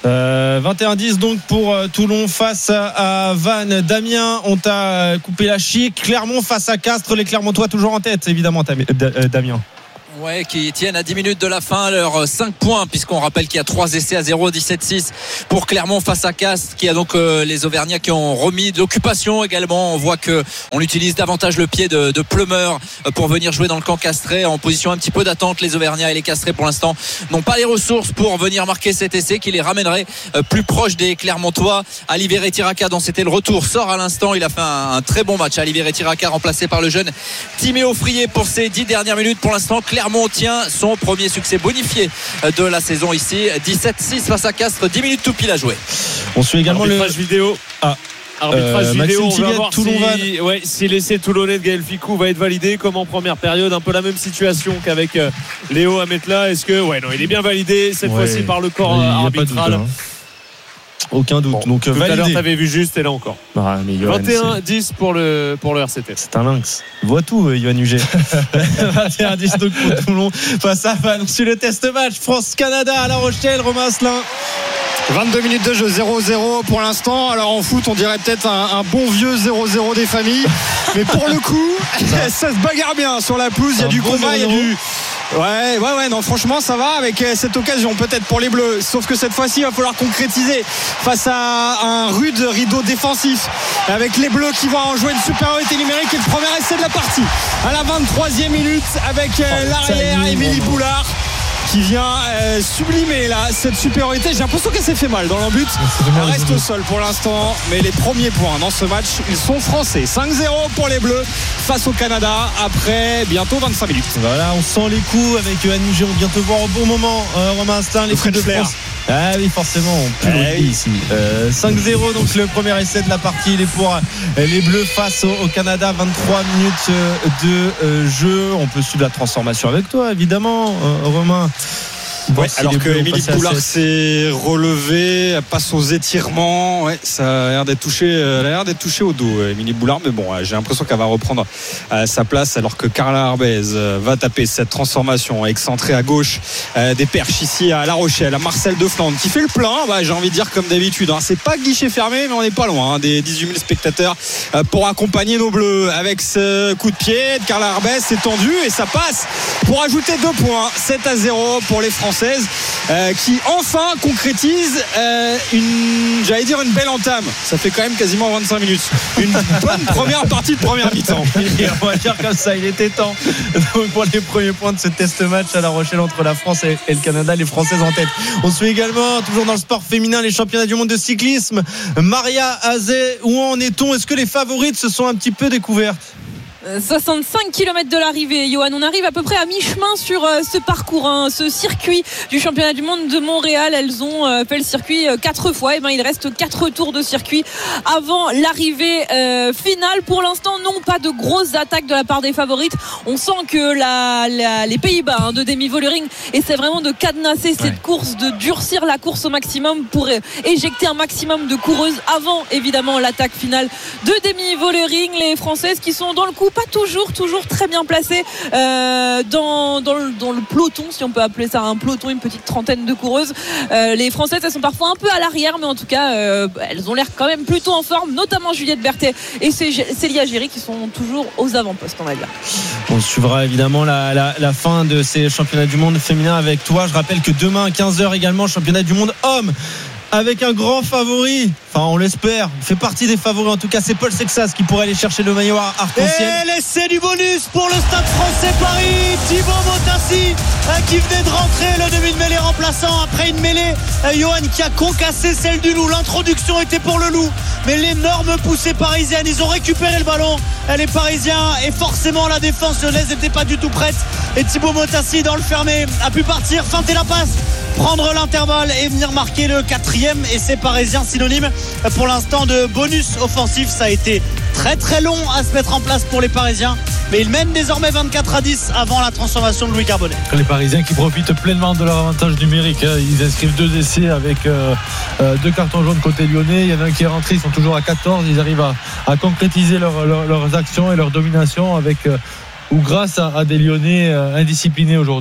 21-10 donc pour Toulon face à Vannes. Damien, on t'a coupé la chic. Clermont face à Castres, les Clermontois toujours en tête évidemment, Damien. Ouais, qui tiennent à 10 minutes de la fin leurs 5 points, puisqu'on rappelle qu'il y a 3 essais à 0, 17-6 pour Clermont face à Castres, qui a donc les Auvergnats qui ont remis de l'occupation également. On voit que on utilise davantage le pied de Plumeur pour venir jouer dans le camp castré, en position un petit peu d'attente. Les Auvergnats et les Castrés pour l'instant n'ont pas les ressources pour venir marquer cet essai qui les ramènerait plus proche des Clermontois. Alivier Tiraka, dont c'était le retour, sort à l'instant. Il a fait un très bon match. Alivier Tiraka remplacé par le jeune Timéo Frié pour ses 10 dernières minutes. Pour l'instant, Clermont tient son premier succès bonifié de la saison ici. 17-6 face à Castres, 10 minutes tout pile à jouer. On suit également arbitrage vidéo. Arbitrage vidéo, on va voir si l'essai toulonnais de Gaël Ficou va être validé comme en première période. Un peu la même situation qu'avec Léo Ametla. Est-ce que il est bien validé cette fois-ci par le corps arbitral. Aucun doute. Bon, donc tout validé. À l'heure t'avais vu juste et là encore. 21-10 pour le RCT. C'est un lynx. Il voit tout, Yoann Huget. 21-10 donc pour Toulon face à Vannes. Sur le test match France-Canada à La Rochelle, Romain Asselin. 22 minutes de jeu, 0-0 pour l'instant. Alors en foot, on dirait peut-être un bon vieux 0-0 des familles. Mais pour le coup, ça se bagarre bien sur la pelouse. Il y a du combat, il y a du... Ouais, non, franchement, ça va avec cette occasion, peut-être pour les Bleus. Sauf que cette fois-ci, il va falloir concrétiser face à un rude rideau défensif. Avec les Bleus qui vont en jouer une supériorité numérique et le premier essai de la partie. À la 23e minute, avec l'arrière, Émilie Boulard, qui vient sublimer là cette supériorité. J'ai l'impression qu'elle s'est fait mal dans l'embut. Elle reste au sol pour l'instant, mais les premiers points dans ce match, ils sont français. 5-0 pour les Bleus face au Canada après bientôt 25 minutes. Voilà, on sent les coups avec Yoann Huget. On vient te voir au bon moment, Romain Asselin, les coups de France. Ah oui, forcément, on peut le dire ici. 5-0, donc le premier essai de la partie, il est pour les Bleus face au Canada. 23 minutes de jeu. On peut suivre la transformation avec toi, évidemment, Romain. Ouais, alors que Émilie Boulard s'est relevée, elle passe aux étirements. Ouais, ça a l'air d'être touché, elle a l'air d'être touchée au dos, Émilie Boulard. Mais bon, j'ai l'impression qu'elle va reprendre sa place, alors que Carla Arbez va taper cette transformation excentrée à gauche des perches ici à La Rochelle, à Marcel de Flandre qui fait le plein. J'ai envie de dire comme d'habitude. C'est pas guichet fermé, mais on n'est pas loin des 18 000 spectateurs pour accompagner nos Bleus avec ce coup de pied de Carla Arbez. C'est tendu et ça passe pour ajouter 2 points. 7-0 pour les Français. Qui enfin concrétise une belle entame. Ça fait quand même quasiment 25 minutes. Une bonne première partie de première mi-temps. On va dire comme ça, il était temps. Donc pour les premiers points de ce test match à La Rochelle entre la France et le Canada, les Françaises en tête. On suit également, toujours dans le sport féminin, les championnats du monde de cyclisme. Maria Azé, où en est-on? Est-ce que les favorites se sont un petit peu découvertes? 65 km de l'arrivée, Johan. On arrive à peu près à mi-chemin sur ce parcours, ce circuit du championnat du monde de Montréal. Elles ont fait le circuit 4 fois. Et il reste 4 tours de circuit avant l'arrivée finale. Pour l'instant, non, pas de grosses attaques de la part des favorites. On sent que les Pays-Bas de Demi Vollering essaient vraiment de cadenasser cette course, de durcir la course au maximum pour éjecter un maximum de coureuses avant évidemment l'attaque finale de Demi Vollering. Les Françaises qui sont dans le coup, pas toujours très bien placées dans le peloton, si on peut appeler ça un peloton, une petite trentaine de coureuses. Les Françaises, elles sont parfois un peu à l'arrière, mais en tout cas elles ont l'air quand même plutôt en forme, notamment Juliette Berthet et Célia Géry qui sont toujours aux avant-postes, on va dire. On suivra évidemment la fin de ces championnats du monde féminin avec toi. Je rappelle que demain à 15h également, championnat du monde homme, avec un grand favori, enfin on l'espère, il fait partie des favoris en tout cas, c'est Paul Sexas qui pourrait aller chercher le maillot arc-en-ciel. Et l'essai du bonus pour le Stade Français Paris, Thibaut Motassi qui venait de rentrer, le demi de mêlée remplaçant après une mêlée, Johan qui a concassé celle du Loup. L'introduction était pour le Loup, mais l'énorme poussée parisienne, ils ont récupéré le ballon, les Parisiens, et forcément la défense lyonnaise n'était pas du tout prête, et Thibaut Motassi dans le fermé a pu partir, feinter la passe, prendre l'intervalle et venir marquer le 4e essai parisien, synonyme pour l'instant de bonus offensif. Ça a été très très long à se mettre en place pour les Parisiens, mais ils mènent désormais 24-10 avant la transformation de Louis Carbonnet. Les Parisiens qui profitent pleinement de leur avantage numérique, ils inscrivent 2 essais avec 2 cartons jaunes côté lyonnais. Il y en a un qui est rentré, ils sont toujours à 14, ils arrivent à concrétiser leurs actions et leur domination avec ou grâce à des Lyonnais indisciplinés aujourd'hui.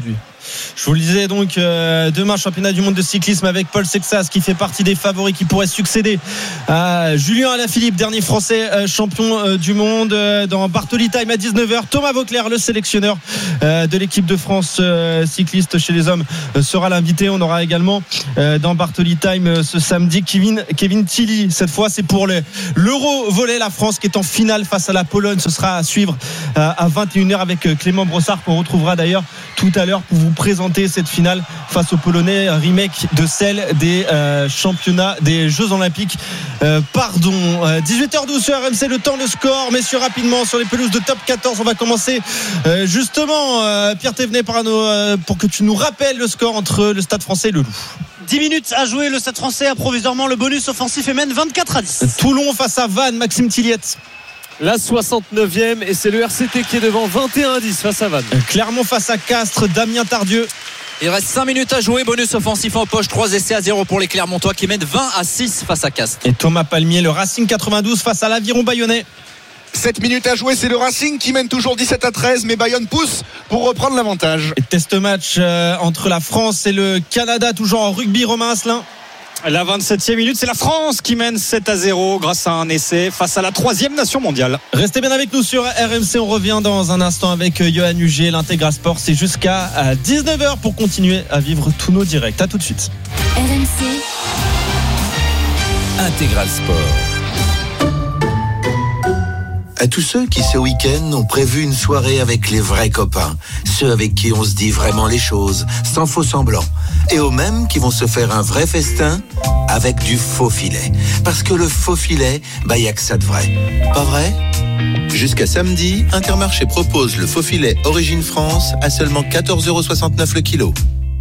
Je vous le disais donc, demain championnat du monde de cyclisme avec Paul Sexas qui fait partie des favoris qui pourraient succéder à Julien Alaphilippe, dernier français champion du monde. Dans Bartoli Time à 19h, Thomas Vauclair, le sélectionneur de l'équipe de France cycliste chez les hommes, sera l'invité. On aura également dans Bartoli Time ce samedi Kevin Tilly. Cette fois c'est pour l'Euro volley, la France qui est en finale face à la Pologne. Ce sera à suivre à 21h avec Clément Brossard, qu'on retrouvera d'ailleurs tout à l'heure pour vous présenter cette finale face aux Polonais, remake de celle des championnats des Jeux Olympiques. 18h12 sur RMC, le temps, le score, messieurs, rapidement sur les pelouses de top 14. On va commencer justement, Pierre Thévenet, pour que tu nous rappelles le score entre le Stade Français et le Loup. 10 minutes à jouer, le Stade Français a provisoirement le bonus offensif et mène 24-10. Toulon face à Vannes, Maxime Tilliette. La 69e, et c'est le RCT qui est devant, 21-10 face à Vannes. Clermont face à Castres, Damien Tardieu. Il reste 5 minutes à jouer, bonus offensif en poche, 3 essais à 0 pour les Clermontois qui mènent 20-6 face à Castres. Et Thomas Palmier, le Racing 92 face à l'Aviron Bayonnais. 7 minutes à jouer, c'est le Racing qui mène toujours 17-13, mais Bayonne pousse pour reprendre l'avantage. Et test match entre la France et le Canada, toujours en rugby. Romain Asselin. La 27e minute, c'est la France qui mène 7-0 grâce à un essai face à la 3e nation mondiale. Restez bien avec nous sur RMC, on revient dans un instant avec Johan Hugier, l'Intégral Sport. C'est jusqu'à 19h pour continuer à vivre tous nos directs. À tout de suite. RMC Intégral Sport. À tous ceux qui ce week-end ont prévu une soirée avec les vrais copains, ceux avec qui on se dit vraiment les choses, sans faux semblant, et aux mêmes qui vont se faire un vrai festin avec du faux filet. Parce que le faux filet, y a que ça de vrai. Pas vrai ? Jusqu'à samedi, Intermarché propose le faux filet Origine France à seulement 14,69€ le kilo.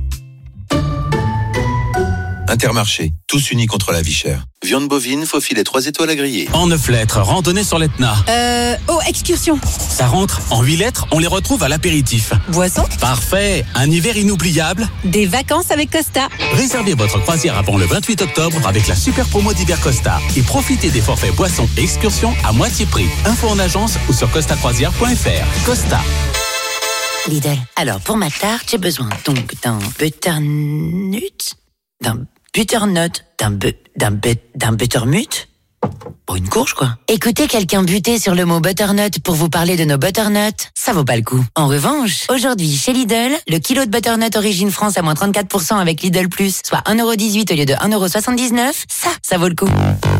Intermarché, tous unis contre la vie chère. Viande bovine, faux filet 3 étoiles à griller. En 9 lettres, randonnée sur l'Etna. Excursion. Ça rentre. En 8 lettres, on les retrouve à l'apéritif. Boisson. Parfait. Un hiver inoubliable. Des vacances avec Costa. Réservez votre croisière avant le 28 octobre avec la super promo d'hiver Costa. Et profitez des forfaits boissons et excursions à moitié prix. Info en agence ou sur costacroisière.fr. Costa. Lidl. Alors, pour ma tarte, j'ai besoin donc d'un butternut, d'un butternut, d'un buttermut. Pour une courge, quoi. Écoutez quelqu'un buter sur le mot butternut pour vous parler de nos butternuts, ça vaut pas le coup. En revanche, aujourd'hui, chez Lidl, le kilo de butternut Origine France à moins 34% avec Lidl+, soit 1,18€ au lieu de 1,79€, ça vaut le coup.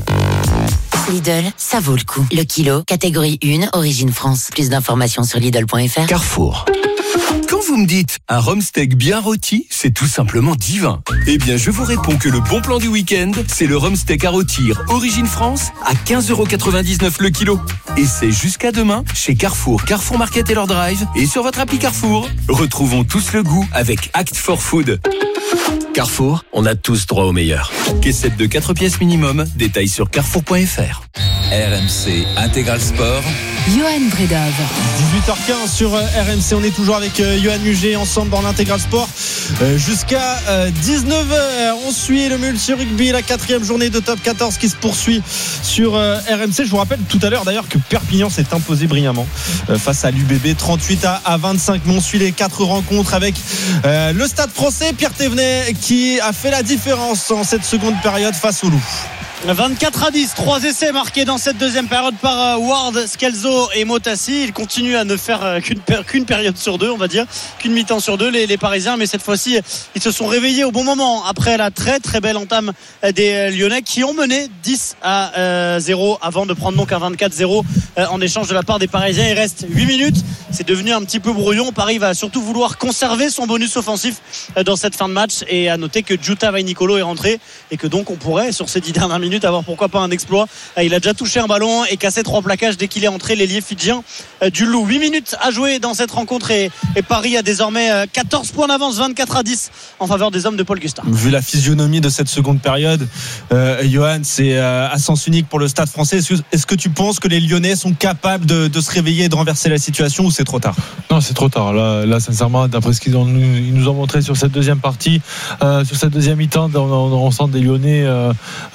Lidl, ça vaut le coup. Le kilo, catégorie 1, Origine France. Plus d'informations sur Lidl.fr. Carrefour. Quand vous me dites un rhum steak bien rôti, c'est tout simplement divin. Eh bien, je vous réponds que le bon plan du week-end, c'est le rhum steak à rôtir Origine France à 15,99€ le kilo. Et c'est jusqu'à demain chez Carrefour, Carrefour Market et leur drive et sur votre appli Carrefour. Retrouvons tous le goût avec Act for Food. Carrefour, on a tous droit au meilleur. Caissette de 4 pièces minimum, détails sur carrefour.fr. RMC Intégral Sport. Johan Bredov. 18h15 sur RMC, on est toujours avec Johan Hugier ensemble dans l'Intégral Sport jusqu'à 19h. On suit le Multi Rugby, la 4e journée de top 14 qui se poursuit sur RMC. Je vous rappelle tout à l'heure d'ailleurs que Perpignan s'est imposé brillamment face à l'UBB 38-25. Mais on suit les 4 rencontres avec le Stade Français, Pierre Thévenet qui a fait la différence en cette seconde période face au Loup. 24-10, 3 essais marqués dans cette deuxième période par Ward, Scalzo et Motassi. Ils continuent à ne faire qu'une période sur deux, on va dire, qu'une mi-temps sur deux, les Parisiens. Mais cette fois-ci, ils se sont réveillés au bon moment après la très très belle entame des Lyonnais qui ont mené 10-0 avant de prendre donc un 24-0 en échange de la part des Parisiens. Il reste 8 minutes. C'est devenu un petit peu brouillon. Paris va surtout vouloir conserver son bonus offensif dans cette fin de match. Et à noter que Djuta Vainicolo est rentré et que donc on pourrait, sur ces 10 dernières minutes, avoir pourquoi pas un exploit. Il a déjà touché un ballon et cassé 3 plaquages dès qu'il est entré, l'ailier fidjien du Loup. 8 minutes à jouer dans cette rencontre et Paris a désormais 14 points d'avance, 24-10 en faveur des hommes de Paul Gustard. Vu la physionomie de cette seconde période, Johan, c'est à sens unique pour le Stade Français. Est-ce que tu penses que les Lyonnais sont capables de se réveiller et de renverser la situation ou c'est trop tard? Non, c'est trop tard. Là sincèrement, d'après ce qu'ils nous ont montré sur cette deuxième partie, sur cette deuxième mi-temps, on sent des Lyonnais complètement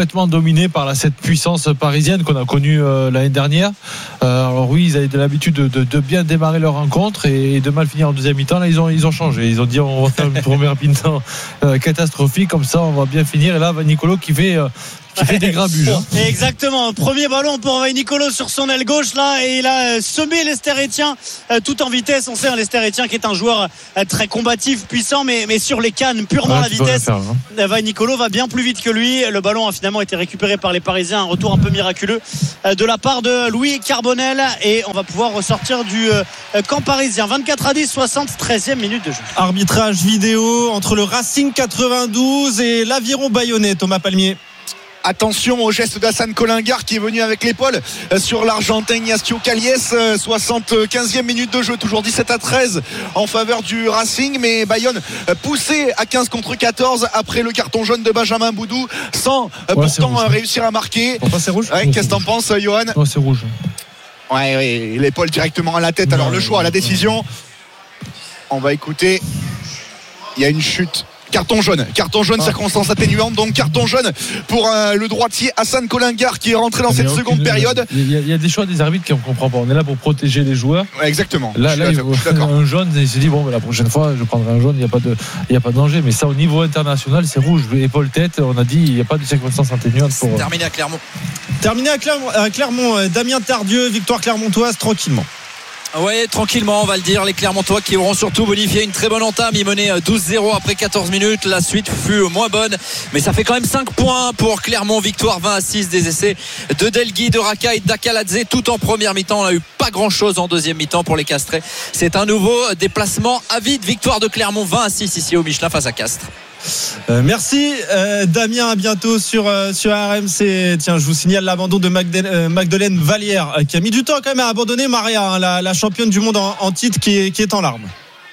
complètement dominé par cette puissance parisienne qu'on a connue l'année dernière. Alors oui, ils avaient de l'habitude de bien démarrer leur rencontre et de mal finir en deuxième mi-temps. Là, ils ont changé. Ils ont dit on va faire une première mi-temps catastrophique, comme ça on va bien finir. Et là, Nicolo qui fait des grabuges. Exactement. Premier ballon pour Nicolo sur son aile gauche là, et il a semé l'Esther-Étien tout en vitesse. On sait l'Esther-Étien qui est un joueur très combatif, puissant, mais sur les cannes purement la vitesse. Nicolo va bien plus vite que lui. Le ballon a finalement été récupéré par les Parisiens. Un retour un peu miraculeux de la part de Louis Carbonel, et on va pouvoir ressortir du camp parisien. 24-10, 73e minute de jeu. Arbitrage vidéo entre le Racing 92 et l'Aviron Bayonnais. Thomas Palmier. Attention au geste d'Hassan Kollingard qui est venu avec l'épaule sur l'Argentin Ignacio Calies. 75e minute de jeu, toujours 17-13 en faveur du Racing, mais Bayonne poussé à 15 contre 14 après le carton jaune de Benjamin Boudou, sans pourtant réussir à marquer. Pourquoi c'est rouge? Qu'est-ce que t'en penses, Johan? Non, c'est rouge. Ouais, l'épaule directement à la tête. Alors le choix, la décision, on va écouter. Il y a une chute. Carton jaune, circonstance atténuante, donc carton jaune pour le droitier Hassan Kollingard qui est rentré dans cette seconde période. Il y a des choix des arbitres qu'on comprend pas. On est là pour protéger les joueurs. Ouais, exactement. Là, il faut un jaune. Il se dit bon, la prochaine fois, je prendrai un jaune. Il n'y a pas de danger. Mais ça, au niveau international, c'est rouge. Épaule-tête. On a dit il n'y a pas de circonstance atténuante pour. Terminé à Clermont. Damien Tardieu, victoire clermontoise tranquillement. Ouais, tranquillement, on va le dire. Les Clermontois qui auront surtout bonifié une très bonne entame. Ils menaient 12-0 après 14 minutes. La suite fut moins bonne, mais ça fait quand même 5 points pour Clermont. Victoire 20-6 des essais de Delgui, de Raka et d'Akaladze tout en première mi-temps. On n'a eu pas grand chose en deuxième mi-temps pour les Castrés. C'est un nouveau déplacement à vide. Victoire de Clermont 20-6 ici au Michelin face à Castres. Merci Damien, à bientôt sur RMC. Tiens, je vous signale l'abandon de Magdeleine Vallière qui a mis du temps quand même à abandonner Maria, la championne du monde en titre qui est en larmes.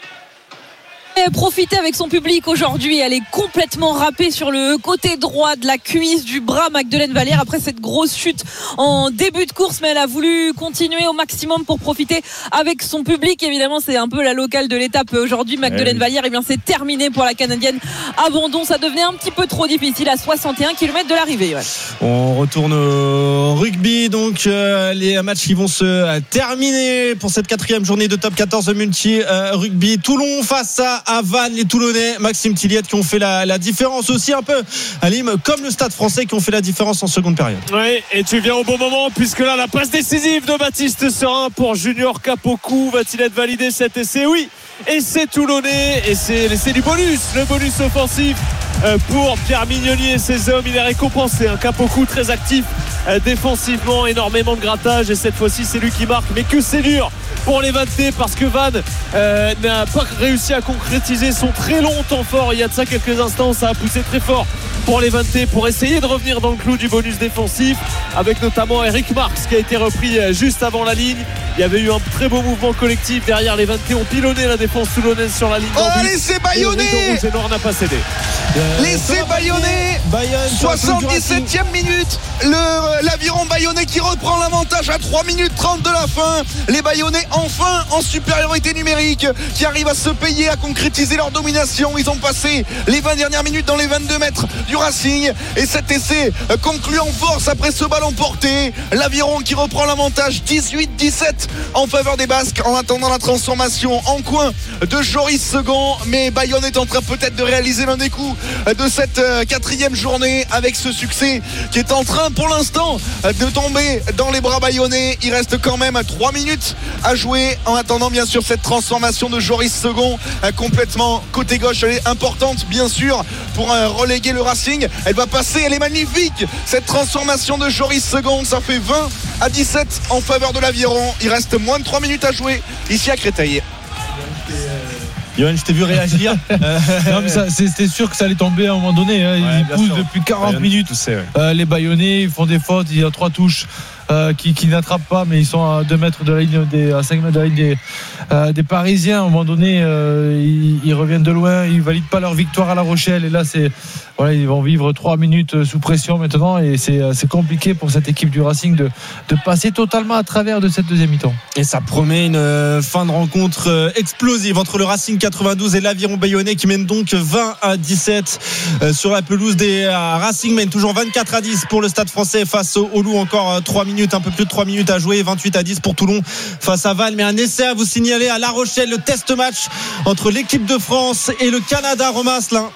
Profiter avec son public aujourd'hui. Elle est complètement râpée sur le côté droit de la cuisse, du bras, Magdeleine Vallière, après cette grosse chute en début de course, mais elle a voulu continuer au maximum pour profiter avec son public. Évidemment, c'est un peu la locale de l'étape aujourd'hui. Magdeleine Vallière, eh bien, c'est terminé pour la Canadienne. Abandon, ça devenait un petit peu trop difficile à 61 km de l'arrivée. Ouais. On retourne au rugby, donc les matchs qui vont se terminer pour cette 4e journée de top 14 multi-rugby. Toulon face à Vannes, les Toulonnais, Maxime Tilliette qui ont fait la différence aussi un peu à Nîmes, comme le Stade Français qui ont fait la différence en seconde période. Oui, et tu viens au bon moment puisque là la passe décisive de Baptiste Serin pour Junior Capoku. Va-t-il être validé cet essai? Oui, essai toulonnais, et c'est l'essai du bonus, le bonus offensif pour Pierre Mignoni et ses hommes. Il est récompensé, un Capoku très actif défensivement, énormément de grattage, et cette fois-ci c'est lui qui marque, mais que c'est dur pour les Vannetais parce que Vannes n'a pas réussi à concrétiser son très long temps fort. Il y a de ça quelques instants, ça a poussé très fort pour les Vannetais pour essayer de revenir dans le clou du bonus défensif, avec notamment Eric Marx qui a été repris juste avant la ligne. Il y avait eu un très beau mouvement collectif derrière. Les Vannetais ont pilonné la défense toulonnaise sur la ligne. Laissez Bayonner, le noir n'a pas cédé. Laissez Bayonner. 77e minute, l'aviron bayonnais qui reprend l'avantage à 3 minutes 30 de la fin. Les Bayonnais enfin en supériorité numérique, qui arrivent à se payer, à concrétiser leur domination. Ils ont passé les 20 dernières minutes dans les 22 mètres du Racing, et cet essai conclut en force après ce ballon porté. L'aviron qui reprend l'avantage 18-17 en faveur des Basques, en attendant la transformation en coin de Joris Second. Mais Bayonne est en train peut-être de réaliser l'un des coups de cette 4e journée avec ce succès qui est en train pour l'instant de tomber dans les bras bayonnais. Il reste quand même 3 minutes à jouer en attendant bien sûr cette transformation de Joris Second complètement côté gauche. Elle est importante bien sûr pour reléguer le Racing. Elle va passer, elle est magnifique cette transformation de Joris Second. Ça fait 20-17 en faveur de l'Aviron. Il reste moins de 3 minutes à jouer ici à Créteil. Johan, je t'ai vu réagir. Non, mais c'était sûr que ça allait tomber à un moment donné. Ils poussent depuis 40 minutes. Les Bayonnais, ils font des fautes. Il y a 3 touches qui n'attrapent pas, mais ils sont à 2 mètres de la ligne à 5 mètres de la ligne des Parisiens. À un moment donné, ils reviennent de loin, ils valident pas leur victoire à La Rochelle, et là ils vont vivre 3 minutes sous pression maintenant, et c'est compliqué pour cette équipe du Racing de passer totalement à travers de cette deuxième mi-temps. Et ça promet une fin de rencontre explosive entre le Racing 92 et l'Aviron Bayonnais, qui mène donc 20-17 sur la pelouse des Racing mène toujours 24-10 pour le Stade Français face au Loup. Encore un peu plus de 3 minutes à jouer. 28-10 pour Toulon face à Vannes. Mais un essai à vous signaler à La Rochelle, le test match entre l'équipe de France et le Canada. Romain Asselin.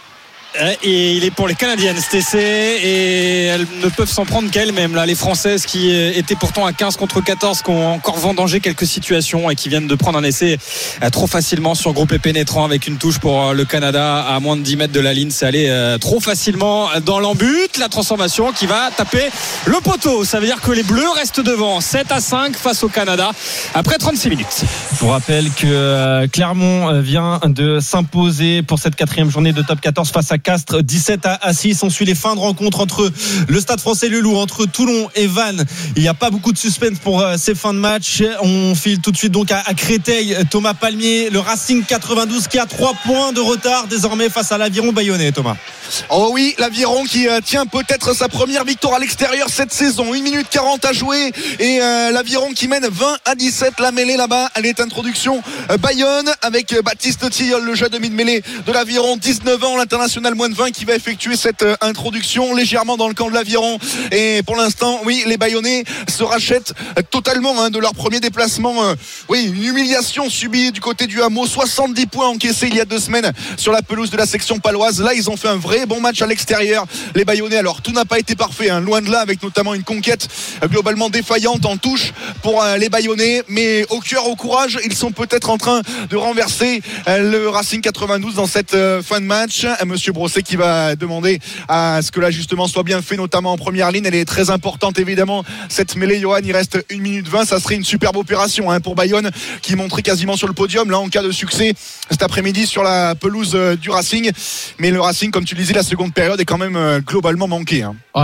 Et il est pour les Canadiennes cet essai, et elles ne peuvent s'en prendre qu'elles-mêmes là, les Françaises qui étaient pourtant à 15 contre 14, qui ont encore vendangé quelques situations et qui viennent de prendre un essai trop facilement sur groupé pénétrant avec une touche pour le Canada à moins de 10 mètres de la ligne. C'est allé trop facilement dans l'embut. La transformation qui va taper le poteau, ça veut dire que les Bleus restent devant 7-5 face au Canada après 36 minutes. Je vous rappelle que Clermont vient de s'imposer pour cette 4e journée de top 14 face à Castres, 17-6. On suit les fins de rencontre entre le Stade Français et le Loup, entre Toulon et Vannes. Il n'y a pas beaucoup de suspense pour ces fins de match. On file tout de suite donc à Créteil. Thomas Palmier, le Racing 92 qui a 3 points de retard désormais face à l'Aviron Bayonnais. Thomas. Oh oui, l'Aviron qui tient peut-être sa première victoire à l'extérieur cette saison. 1 minute 40 à jouer, et l'Aviron qui mène 20-17. La mêlée là-bas, elle est introduction Bayonne avec Baptiste Tilleul, le jeune demi de mêlée de l'Aviron, 19 ans, l'international moins de 20, qui va effectuer cette introduction légèrement dans le camp de l'Aviron. Et pour l'instant, oui, les Bayonnais se rachètent totalement de leur premier déplacement. Oui, une humiliation subie du côté du Hameau, 70 points encaissés il y a 2 semaines sur la pelouse de la section paloise. Là, ils ont fait un vrai bon match à l'extérieur, les Bayonnais. Alors tout n'a pas été parfait, loin de là, avec notamment une conquête globalement défaillante en touche pour les Bayonnais, mais au cœur, au courage, ils sont peut-être en train de renverser le Racing 92 dans cette fin de match. Monsieur Brosset qui va demander à ce que l'ajustement soit bien fait, notamment en première ligne. Elle est très importante évidemment, cette mêlée. Johan, il reste 1 minute 20, ça serait une superbe opération pour Bayonne, qui monterait quasiment sur le podium là en cas de succès cet après-midi sur la pelouse du Racing. Mais le Racing, comme tu le disais, la seconde période est quand même globalement manquée.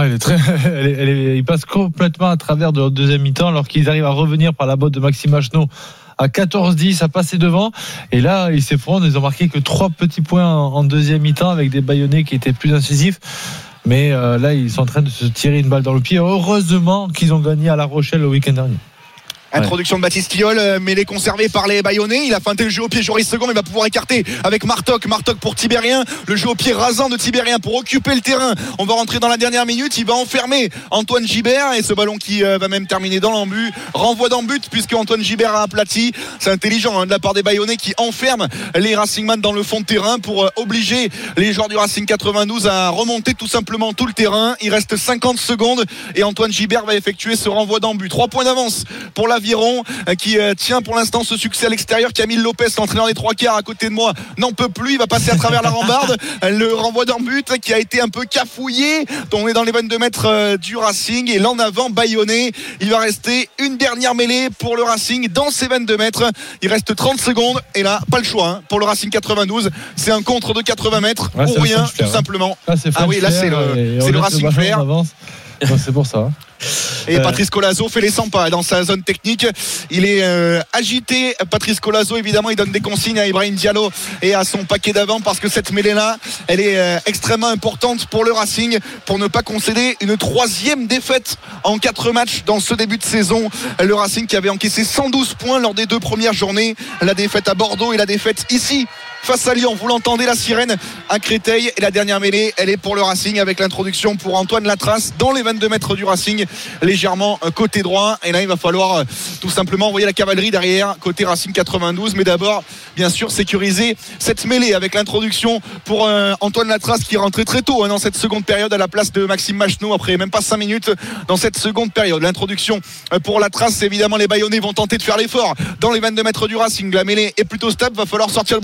Il passe complètement à travers de leur deuxième mi-temps, alors qu'ils arrivent à revenir par la botte de Maxime Machenaud à 14-10 à passer devant, et là ils s'effondrent. Ils ont marqué que 3 petits points en deuxième mi-temps avec des Bayonnais qui étaient plus incisifs, mais là ils sont en train de se tirer une balle dans le pied. Heureusement qu'ils ont gagné à La Rochelle le week-end dernier. Introduction de Baptiste Tilleul, mêlée conservée par les Bayonnais. Il a feinté le jeu au pied Joris Second, il va pouvoir écarter avec Martok pour Tibérien, le jeu au pied rasant de Tibérien pour occuper le terrain. On va rentrer dans la dernière minute, il va enfermer Antoine Gibert, et ce ballon qui va même terminer dans l'embut, renvoi d'embut puisque Antoine Gibert a aplati. C'est intelligent de la part des Bayonnais qui enferment les Racingman dans le fond de terrain pour obliger les joueurs du Racing 92 à remonter tout simplement tout le terrain. Il reste 50 secondes et Antoine Gibert va effectuer ce renvoi d'embut. 3 points d'avance pour l'Aviron qui tient pour l'instant ce succès à l'extérieur. Camille Lopez, l'entraîneur des 3/4 à côté de moi, n'en peut plus, il va passer à travers la rambarde. Le renvoi d'un but qui a été un peu cafouillé. On est dans les 22 mètres du Racing, et l'en avant Bayonnais. Il va rester une dernière mêlée pour le Racing dans ces 22 mètres. Il reste 30 secondes, et là pas le choix pour le Racing 92. C'est un contre de 80 mètres ou rien, tout simplement. Oui, là c'est le Racing Flair. C'est pour ça. Et Patrice Colazo fait les 100 pas dans sa zone technique. Il est agité. Patrice Colazo, évidemment, il donne des consignes à Ibrahim Diallo et à son paquet d'avant, parce que cette mêlée-là, elle est extrêmement importante pour le Racing, pour ne pas concéder une 3e défaite en 4 matchs dans ce début de saison. Le Racing qui avait encaissé 112 points lors des 2 premières journées. La défaite à Bordeaux et la défaite ici face à Lyon. Vous l'entendez, la sirène à Créteil. Et la dernière mêlée, elle est pour le Racing, avec l'introduction pour Antoine Latrace dans les 22 mètres du Racing, légèrement côté droit. Et là, il va falloir tout simplement envoyer la cavalerie derrière côté Racing 92. Mais d'abord, bien sûr, sécuriser cette mêlée avec l'introduction pour Antoine Latrace, qui est rentré très tôt dans cette seconde période à la place de Maxime Machenaud, après même pas 5 minutes dans cette seconde période. L'introduction pour Latrace, évidemment, les Bayonnais vont tenter de faire l'effort dans les 22 mètres du Racing. La mêlée est plutôt stable, va falloir sortir le ballon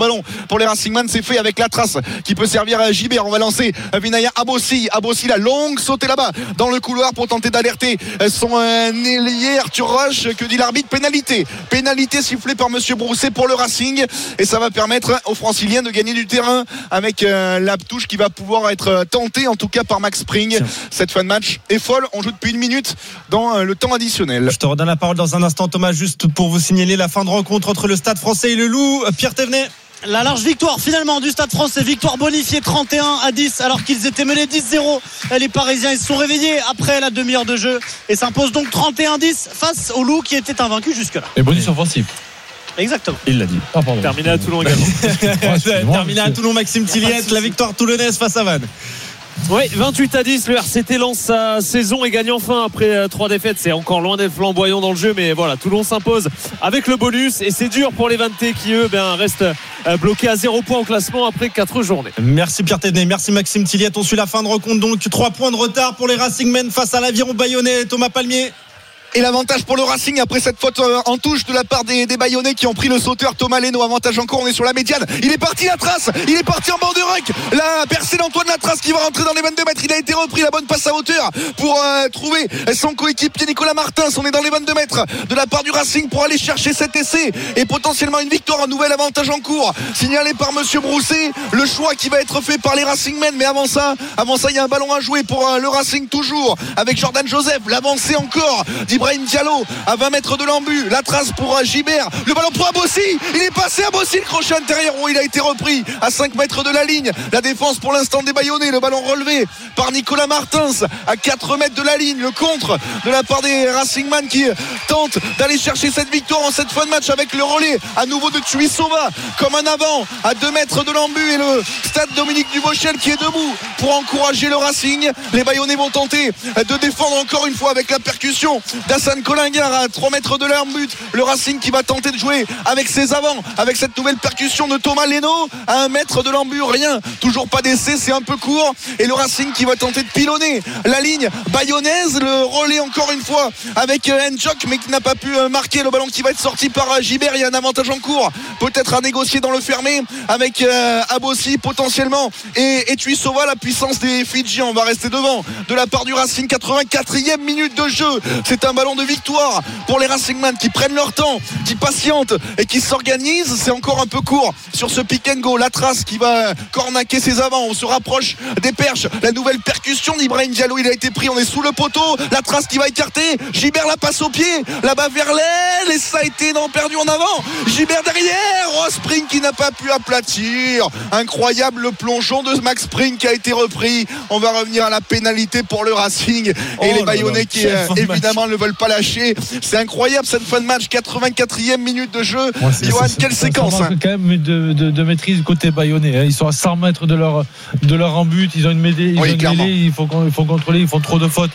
pour les Racingman. C'est fait avec la trace qui peut servir à Gibert. On va lancer Vinaya Abossi, la longue sautée là-bas dans le couloir pour tenter d'alerter son ailier Arthur Roche. Que dit l'arbitre? Pénalité sifflée par monsieur Brousset pour le Racing, et ça va permettre aux Franciliens de gagner du terrain avec la touche qui va pouvoir être tentée en tout cas par Max Spring. Cette fin de match est folle. On joue depuis 1 minute dans le temps additionnel. Je te redonne la parole dans un instant, Thomas, juste pour vous signaler la fin de rencontre entre le Stade Français et le Loup. Pierre Thévenet. La large victoire finalement du Stade Français, victoire bonifiée 31-10 alors qu'ils étaient menés 10-0. Les Parisiens ils se sont réveillés après la demi-heure de jeu et s'imposent donc 31-10 face au Loup qui était invaincu jusque-là. Et bonus offensif. Exactement. Il l'a dit. Terminé à Toulon également. Terminé à Toulon, Maxime Tilliette, la victoire toulonnaise face à Vannes. Oui, 28-10, le RCT lance sa saison et gagne enfin après 3 défaites. C'est encore loin d'être flamboyant dans le jeu, mais voilà, Toulon s'impose avec le bonus et c'est dur pour les Vannetais qui eux restent bloqués à 0 points au classement après 4 journées. Merci Pierre Thévenet, merci Maxime Tilliette. On suit la fin de rencontre, donc 3 points de retard pour les Racingmen face à l'Aviron Bayonnais. Thomas Palmier. Et l'avantage pour le Racing après cette faute en touche de la part des Bayonnais qui ont pris le sauteur Thomas Leno. Avantage encore, on est sur la médiane. Il est parti la trace, il est parti en bord de ruck. La percée d'Antoine Latrace qui va rentrer dans les 22 mètres. Il a été repris, la bonne passe à hauteur pour trouver son coéquipier Nicolas Martins. On est dans les 22 mètres de la part du Racing pour aller chercher cet essai et potentiellement une victoire. Un nouvel avantage en cours signalé par monsieur Brousset. Le choix qui va être fait par les Racingmen. Mais avant ça il y a un ballon à jouer pour le Racing toujours avec Jordan Joseph. L'avancée encore Ibrahim Diallo à 20 mètres de l'embu. La trace pour Gibert. Le ballon pour Abossi. Il est passé Abossi. Le crochet intérieur où il a été repris à 5 mètres de la ligne. La défense pour l'instant des Bayonnais. Le ballon relevé par Nicolas Martins à 4 mètres de la ligne. Le contre de la part des Racingman qui tentent d'aller chercher cette victoire en cette fin de match avec le relais à nouveau de Tuisova comme un avant à 2 mètres de l'embu et le stade Dominique Dubochel qui est debout pour encourager le Racing. Les Bayonnais vont tenter de défendre encore une fois avec la percussion d'Hassan Colingard à 3 mètres de leur but. Le Racing qui va tenter de jouer avec ses avants, avec cette nouvelle percussion de Thomas Leno à 1 mètre de l'embut. Rien, toujours pas d'essai, c'est un peu court. Et le Racing qui va tenter de pilonner la ligne bayonnaise. Le relais encore une fois avec N'Djok mais qui n'a pas pu marquer. Le ballon qui va être sorti par Gibert. Il y a un avantage en cours, peut-être à négocier dans le fermé avec Abossi potentiellement et Tuisova. La puissance des Fidjiens, on va rester devant de la part du Racing. 84e minute de jeu. C'est un ballon de victoire pour les Racingman qui prennent leur temps, qui patientent et qui s'organisent. C'est encore un peu court sur ce pick and go. La trace qui va cornaquer ses avants. On se rapproche des perches. La nouvelle percussion d'Ibrahim Diallo, il a été pris. On est sous le poteau. La trace qui va écarter. Gibert la passe au pied. Là-bas vers l'aile et ça a été perdu en avant. Gibert derrière. Ross Spring qui n'a pas pu aplatir. Incroyable le plongeon de Max Spring qui a été repris. On va revenir à la pénalité pour le Racing et les Bayonnais qui évidemment ne veulent pas lâcher. C'est incroyable cette fin de match. 84e minute de jeu. Johan, quelle séquence quand même de maîtrise côté Bayonnais. Ils sont à 100 mètres de leur en-but. Ils ont une mêlée. Il faut contrôler. Ils font trop de fautes.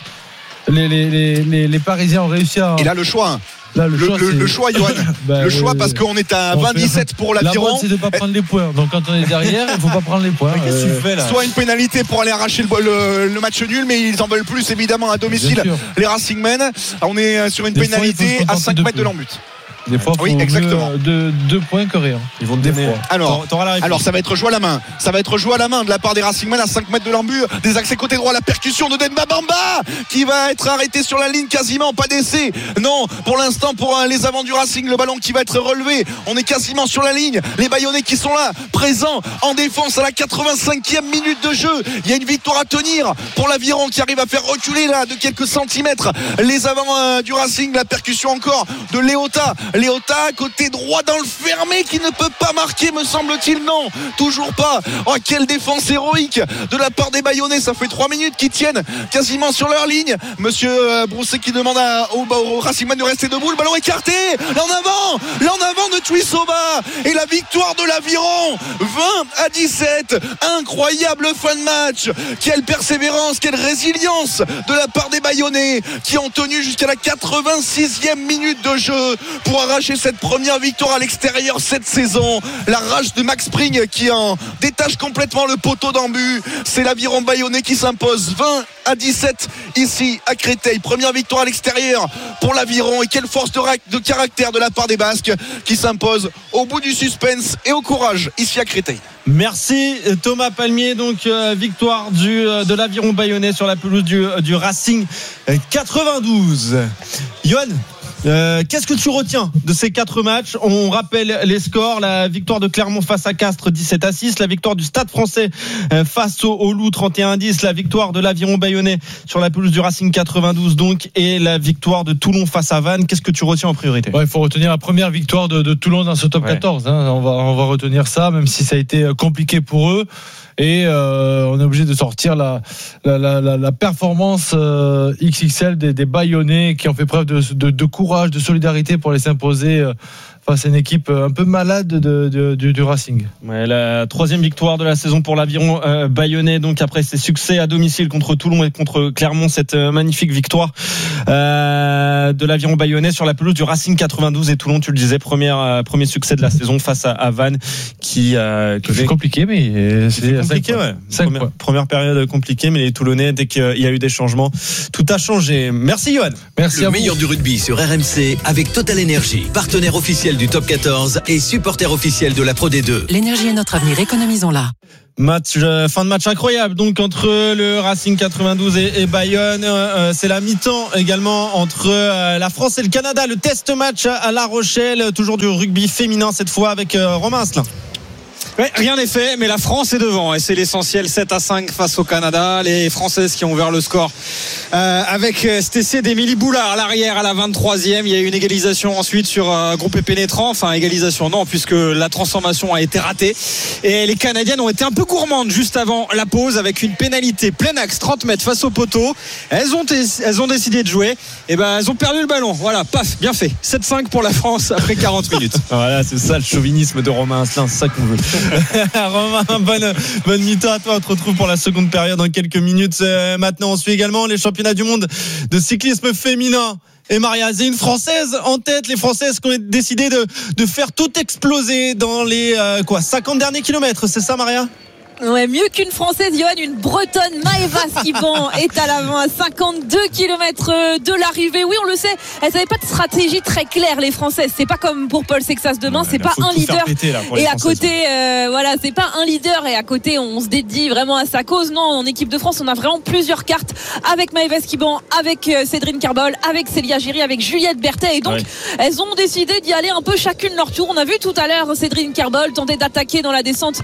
Les Parisiens ont réussi à. Et là le choix. Le choix, Johan. Le choix parce qu'on est à 20-17 pour l'Aviron. La bonne, c'est de ne pas prendre les points. Donc quand on est derrière, il ne faut pas prendre les points. Qu'est-ce que tu fais là? Soit une pénalité pour aller arracher le match nul, mais ils en veulent plus évidemment à domicile. Les Racingmen. On est sur une pénalité à 5 mètres de l'embut. Des fois, oui, exactement. 2 points que rien. Ils vont te donner. Alors, ça va être joué à la main. Ça va être joué à la main de la part des Racingmen à 5 mètres de l'embut. Des accès côté droit. La percussion de Demba Bamba qui va être arrêté sur la ligne quasiment. Pas d'essai. Non, pour l'instant, pour les avants du Racing, le ballon qui va être relevé. On est quasiment sur la ligne. Les Bayonnais qui sont là, présents en défense à la 85e minute de jeu. Il y a une victoire à tenir pour l'Aviron qui arrive à faire reculer là de quelques centimètres les avants du Racing. La percussion encore de Léota, côté droit dans le fermé qui ne peut pas marquer, me semble-t-il. Non, toujours pas. Oh, quelle défense héroïque de la part des Bayonnais. Ça fait 3 minutes qu'ils tiennent quasiment sur leur ligne. Monsieur Brousset qui demande au Racingman de rester debout. Le ballon écarté. Là en avant de Tuisova. Et la victoire de l'Aviron 20-17. Incroyable fin de match. Quelle persévérance, quelle résilience de la part des Bayonnais qui ont tenu jusqu'à la 86e minute de jeu pour arracher cette première victoire à l'extérieur cette saison. La rage de Max Spring qui en détache complètement le poteau d'embut. C'est l'Aviron Bayonnais qui s'impose 17 ici à Créteil. Première victoire à l'extérieur pour l'Aviron, et quelle force de caractère de la part des Basques qui s'impose au bout du suspense et au courage ici à Créteil. Merci Thomas Palmier. Donc victoire de l'Aviron bayonnais sur la pelouse du Racing 92. Johan, qu'est-ce que tu retiens de ces 4 matchs? On rappelle les scores: la victoire de Clermont face à Castres 17-6, la victoire du Stade Français face au Loup 31-10, la victoire de l'Aviron bayonnais sur la pelouse du Racing 92 donc, et la victoire de Toulon face à Vannes. Qu'est-ce que tu retiens en priorité? Il faut retenir la première victoire de Toulon dans ce top 14, hein. On va retenir ça, même si ça a été compliqué pour eux. Et on est obligé de sortir la performance XXL des Bayonnais, qui ont fait preuve de courage, de solidarité pour les s'imposer face à une équipe un peu malade du Racing. Ouais, la 3e victoire de la saison pour l'Aviron bayonnais, donc après ses succès à domicile contre Toulon et contre Clermont, cette magnifique victoire de l'Aviron bayonnais sur la pelouse du Racing 92. Et Toulon, tu le disais, premier succès de la saison face à Vannes, c'est compliqué, mais c'est compliqué, ouais. Première période compliquée, mais les Toulonnais, dès qu'il y a eu des changements, tout a changé. Merci Johan. Merci. Le meilleur du rugby sur RMC avec Total Energy, partenaire officiel du Top 14 et supporter officiel de la Pro D2. L'énergie est notre avenir, économisons-la. Fin de match incroyable donc entre le Racing 92 et Bayonne. C'est la mi-temps également entre la France et le Canada. Le test match à La Rochelle, toujours du rugby féminin cette fois avec Romain Asselin. Ouais, rien n'est fait, mais la France est devant et c'est l'essentiel. 7-5 face au Canada. Les Françaises qui ont ouvert le score avec cet essai d'Émilie Boulard à l'arrière à la 23e. Il y a eu une égalisation ensuite sur groupé pénétrant. Enfin, égalisation non, puisque la transformation a été ratée. Et les Canadiennes ont été un peu gourmandes juste avant la pause avec une pénalité plein axe 30 mètres face au poteau. Elles ont décidé de jouer. Et elles ont perdu le ballon. Voilà, paf, bien fait. 7-5 pour la France après 40 minutes. Voilà, c'est ça le chauvinisme de Romain Asselin, c'est ça qu'on veut. Romain, bonne mi-temps à toi. On te retrouve pour la seconde période dans quelques minutes. Maintenant, on suit également les championnats du monde de cyclisme féminin. Et Maria, c'est une Française en tête. Les Françaises qui ont décidé de faire tout exploser dans les 50 derniers kilomètres. C'est ça, Maria? Ouais, mieux qu'une Française, Johan, une Bretonne, Maëva Skiban est à l'avant à 52 km de l'arrivée. Oui, on le sait, elles n'avaient pas de stratégie très claire, les Françaises. C'est pas comme pour Paul Sexas demain, c'est pas un leader. Et à côté, c'est pas un leader et à côté, on se dédie vraiment à sa cause. Non, en équipe de France, on a vraiment plusieurs cartes avec Maëva Skiban, avec Cédrine Carbol, avec Célia Giry, avec Juliette Berthet. Et donc, elles ont décidé d'y aller un peu chacune leur tour. On a vu tout à l'heure Cédrine Carbol tenter d'attaquer dans la descente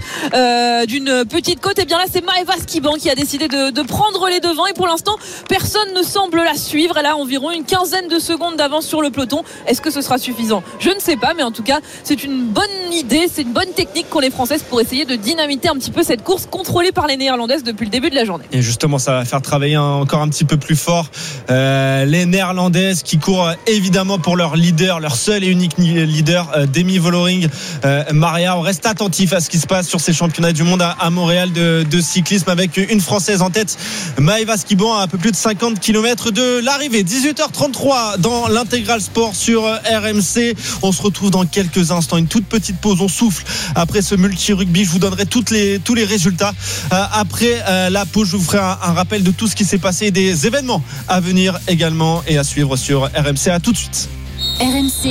d'une petite côte. Et bien là, c'est Maëva Skiban qui a décidé de prendre les devants, et pour l'instant personne ne semble la suivre. Elle a environ une quinzaine de secondes d'avance sur le peloton. Est-ce que ce sera suffisant? Je ne sais pas, mais en tout cas c'est une bonne idée, c'est une bonne technique qu'ont les Françaises pour essayer de dynamiter un petit peu cette course contrôlée par les Néerlandaises depuis le début de la journée. Et justement, ça va faire travailler encore un petit peu plus fort les Néerlandaises qui courent évidemment pour leur leader, leur seul et unique leader, Demi Vollering. Maria, on reste attentif à ce qui se passe sur ces championnats du monde à Montréal de cyclisme, avec une Française en tête, Maëva Skiban, à un peu plus de 50 km de l'arrivée. 18h33 dans l'Intégral Sport sur RMC. On se retrouve dans quelques instants, une toute petite pause, on souffle après ce multi-rugby. Je vous donnerai tous les résultats après la pause. Je vous ferai un rappel de tout ce qui s'est passé, des événements à venir également et à suivre sur RMC. À tout de suite. RMC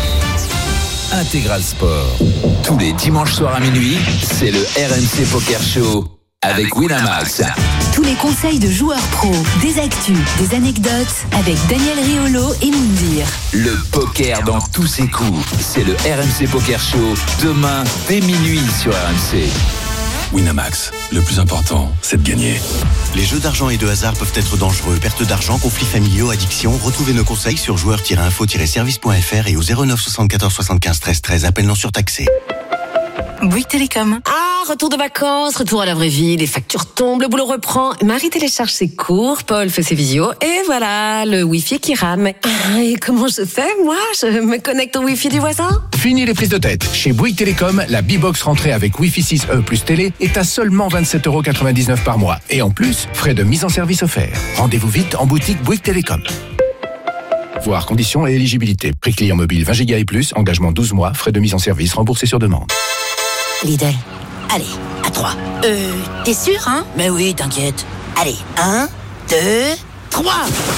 Intégral Sport. Tous les dimanches soirs à minuit, c'est le RMC Poker Show avec Winamax. Tous les conseils de joueurs pros, des actus, des anecdotes avec Daniel Riolo et Moundir. Le poker dans tous ses coups, c'est le RMC Poker Show demain dès minuit sur RMC. Winamax, le plus important, c'est de gagner. Les jeux d'argent et de hasard peuvent être dangereux. Perte d'argent, conflits familiaux, addiction. Retrouvez nos conseils sur joueurs-info-service.fr et au 09 74 75 13 13. Appel non surtaxé. Bouygues Télécom. Ah, retour de vacances, retour à la vraie vie, les factures tombent, le boulot reprend. Marie télécharge ses cours, Paul fait ses visios, et voilà, le Wi-Fi qui rame. Ah, et comment je fais, moi? Je me connecte au Wi-Fi du voisin? Fini les prises de tête. Chez Bouygues Télécom, la B-Box rentrée avec Wi-Fi 6E plus télé est à seulement 27,99€ par mois. Et en plus, frais de mise en service offerts. Rendez-vous vite en boutique Bouygues Télécom. Voir conditions et éligibilité. Prix client mobile 20 Go et plus, engagement 12 mois, frais de mise en service remboursés sur demande. Lidl, allez, à 3. T'es sûr, hein? Mais oui, t'inquiète. Allez, 1, 2, 3.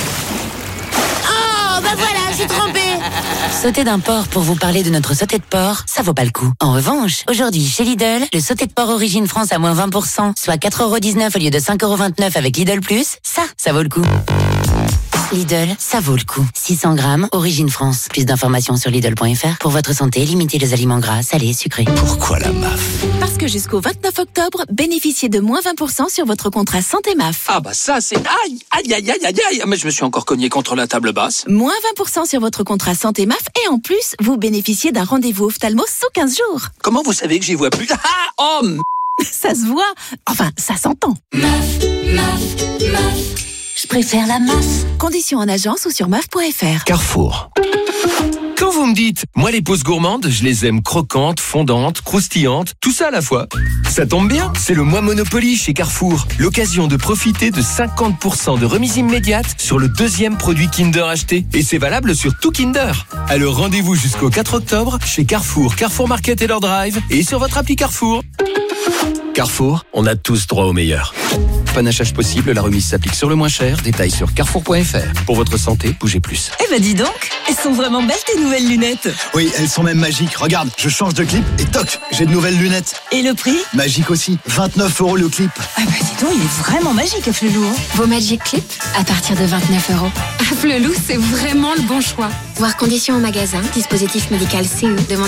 Oh, bah voilà, j'ai trompé. Sauter d'un porc pour vous parler de notre sauté de porc, ça vaut pas le coup. En revanche, aujourd'hui, chez Lidl, le sauté de porc Origine France à moins 20%, soit 4,19€ au lieu de 5,29€ avec Lidl+, ça vaut le coup. Lidl, ça vaut le coup. 600 grammes, Origine France. Plus d'informations sur Lidl.fr. Pour votre santé, limitez les aliments gras, salés, sucrés. Pourquoi la MAF? Parce que jusqu'au 29 octobre, bénéficiez de moins 20% sur votre contrat santé MAF. Ah bah ça c'est... Aïe, aïe, aïe, aïe, aïe, aïe. Mais je me suis encore cogné contre la table basse. Moins 20% sur votre contrat santé MAF et en plus, vous bénéficiez d'un rendez-vous ophtalmo sous 15 jours. Comment vous savez que j'y vois plus? Ah, oh, ça se voit. Enfin, ça s'entend. MAF. Je préfère la MAF. Conditions en agence ou sur MAF.fr. Carrefour. Quand vous me dites, moi les pauses gourmandes, je les aime croquantes, fondantes, croustillantes, tout ça à la fois. Ça tombe bien, c'est le mois Monopoly chez Carrefour. L'occasion de profiter de 50% de remise immédiate sur le deuxième produit Kinder acheté. Et c'est valable sur tout Kinder. Alors rendez-vous jusqu'au 4 octobre chez Carrefour, Carrefour Market et leur drive et sur votre appli Carrefour. Carrefour, on a tous droit au meilleur. Panachage possible, la remise s'applique sur le moins cher. Détails sur carrefour.fr. Pour votre santé, bougez plus. Eh ben dis donc, elles sont vraiment belles tes nouvelles lunettes. Oui, elles sont même magiques. Regarde, je change de clip et toc, j'ai de nouvelles lunettes. Et le prix? Magique aussi, 29€ le clip. Ah bah dis donc, il est vraiment magique Afflelou. Vos Magic Clips à partir de 29€. Afflelou, c'est vraiment le bon choix. Voir conditions au magasin, dispositif médical CE, demande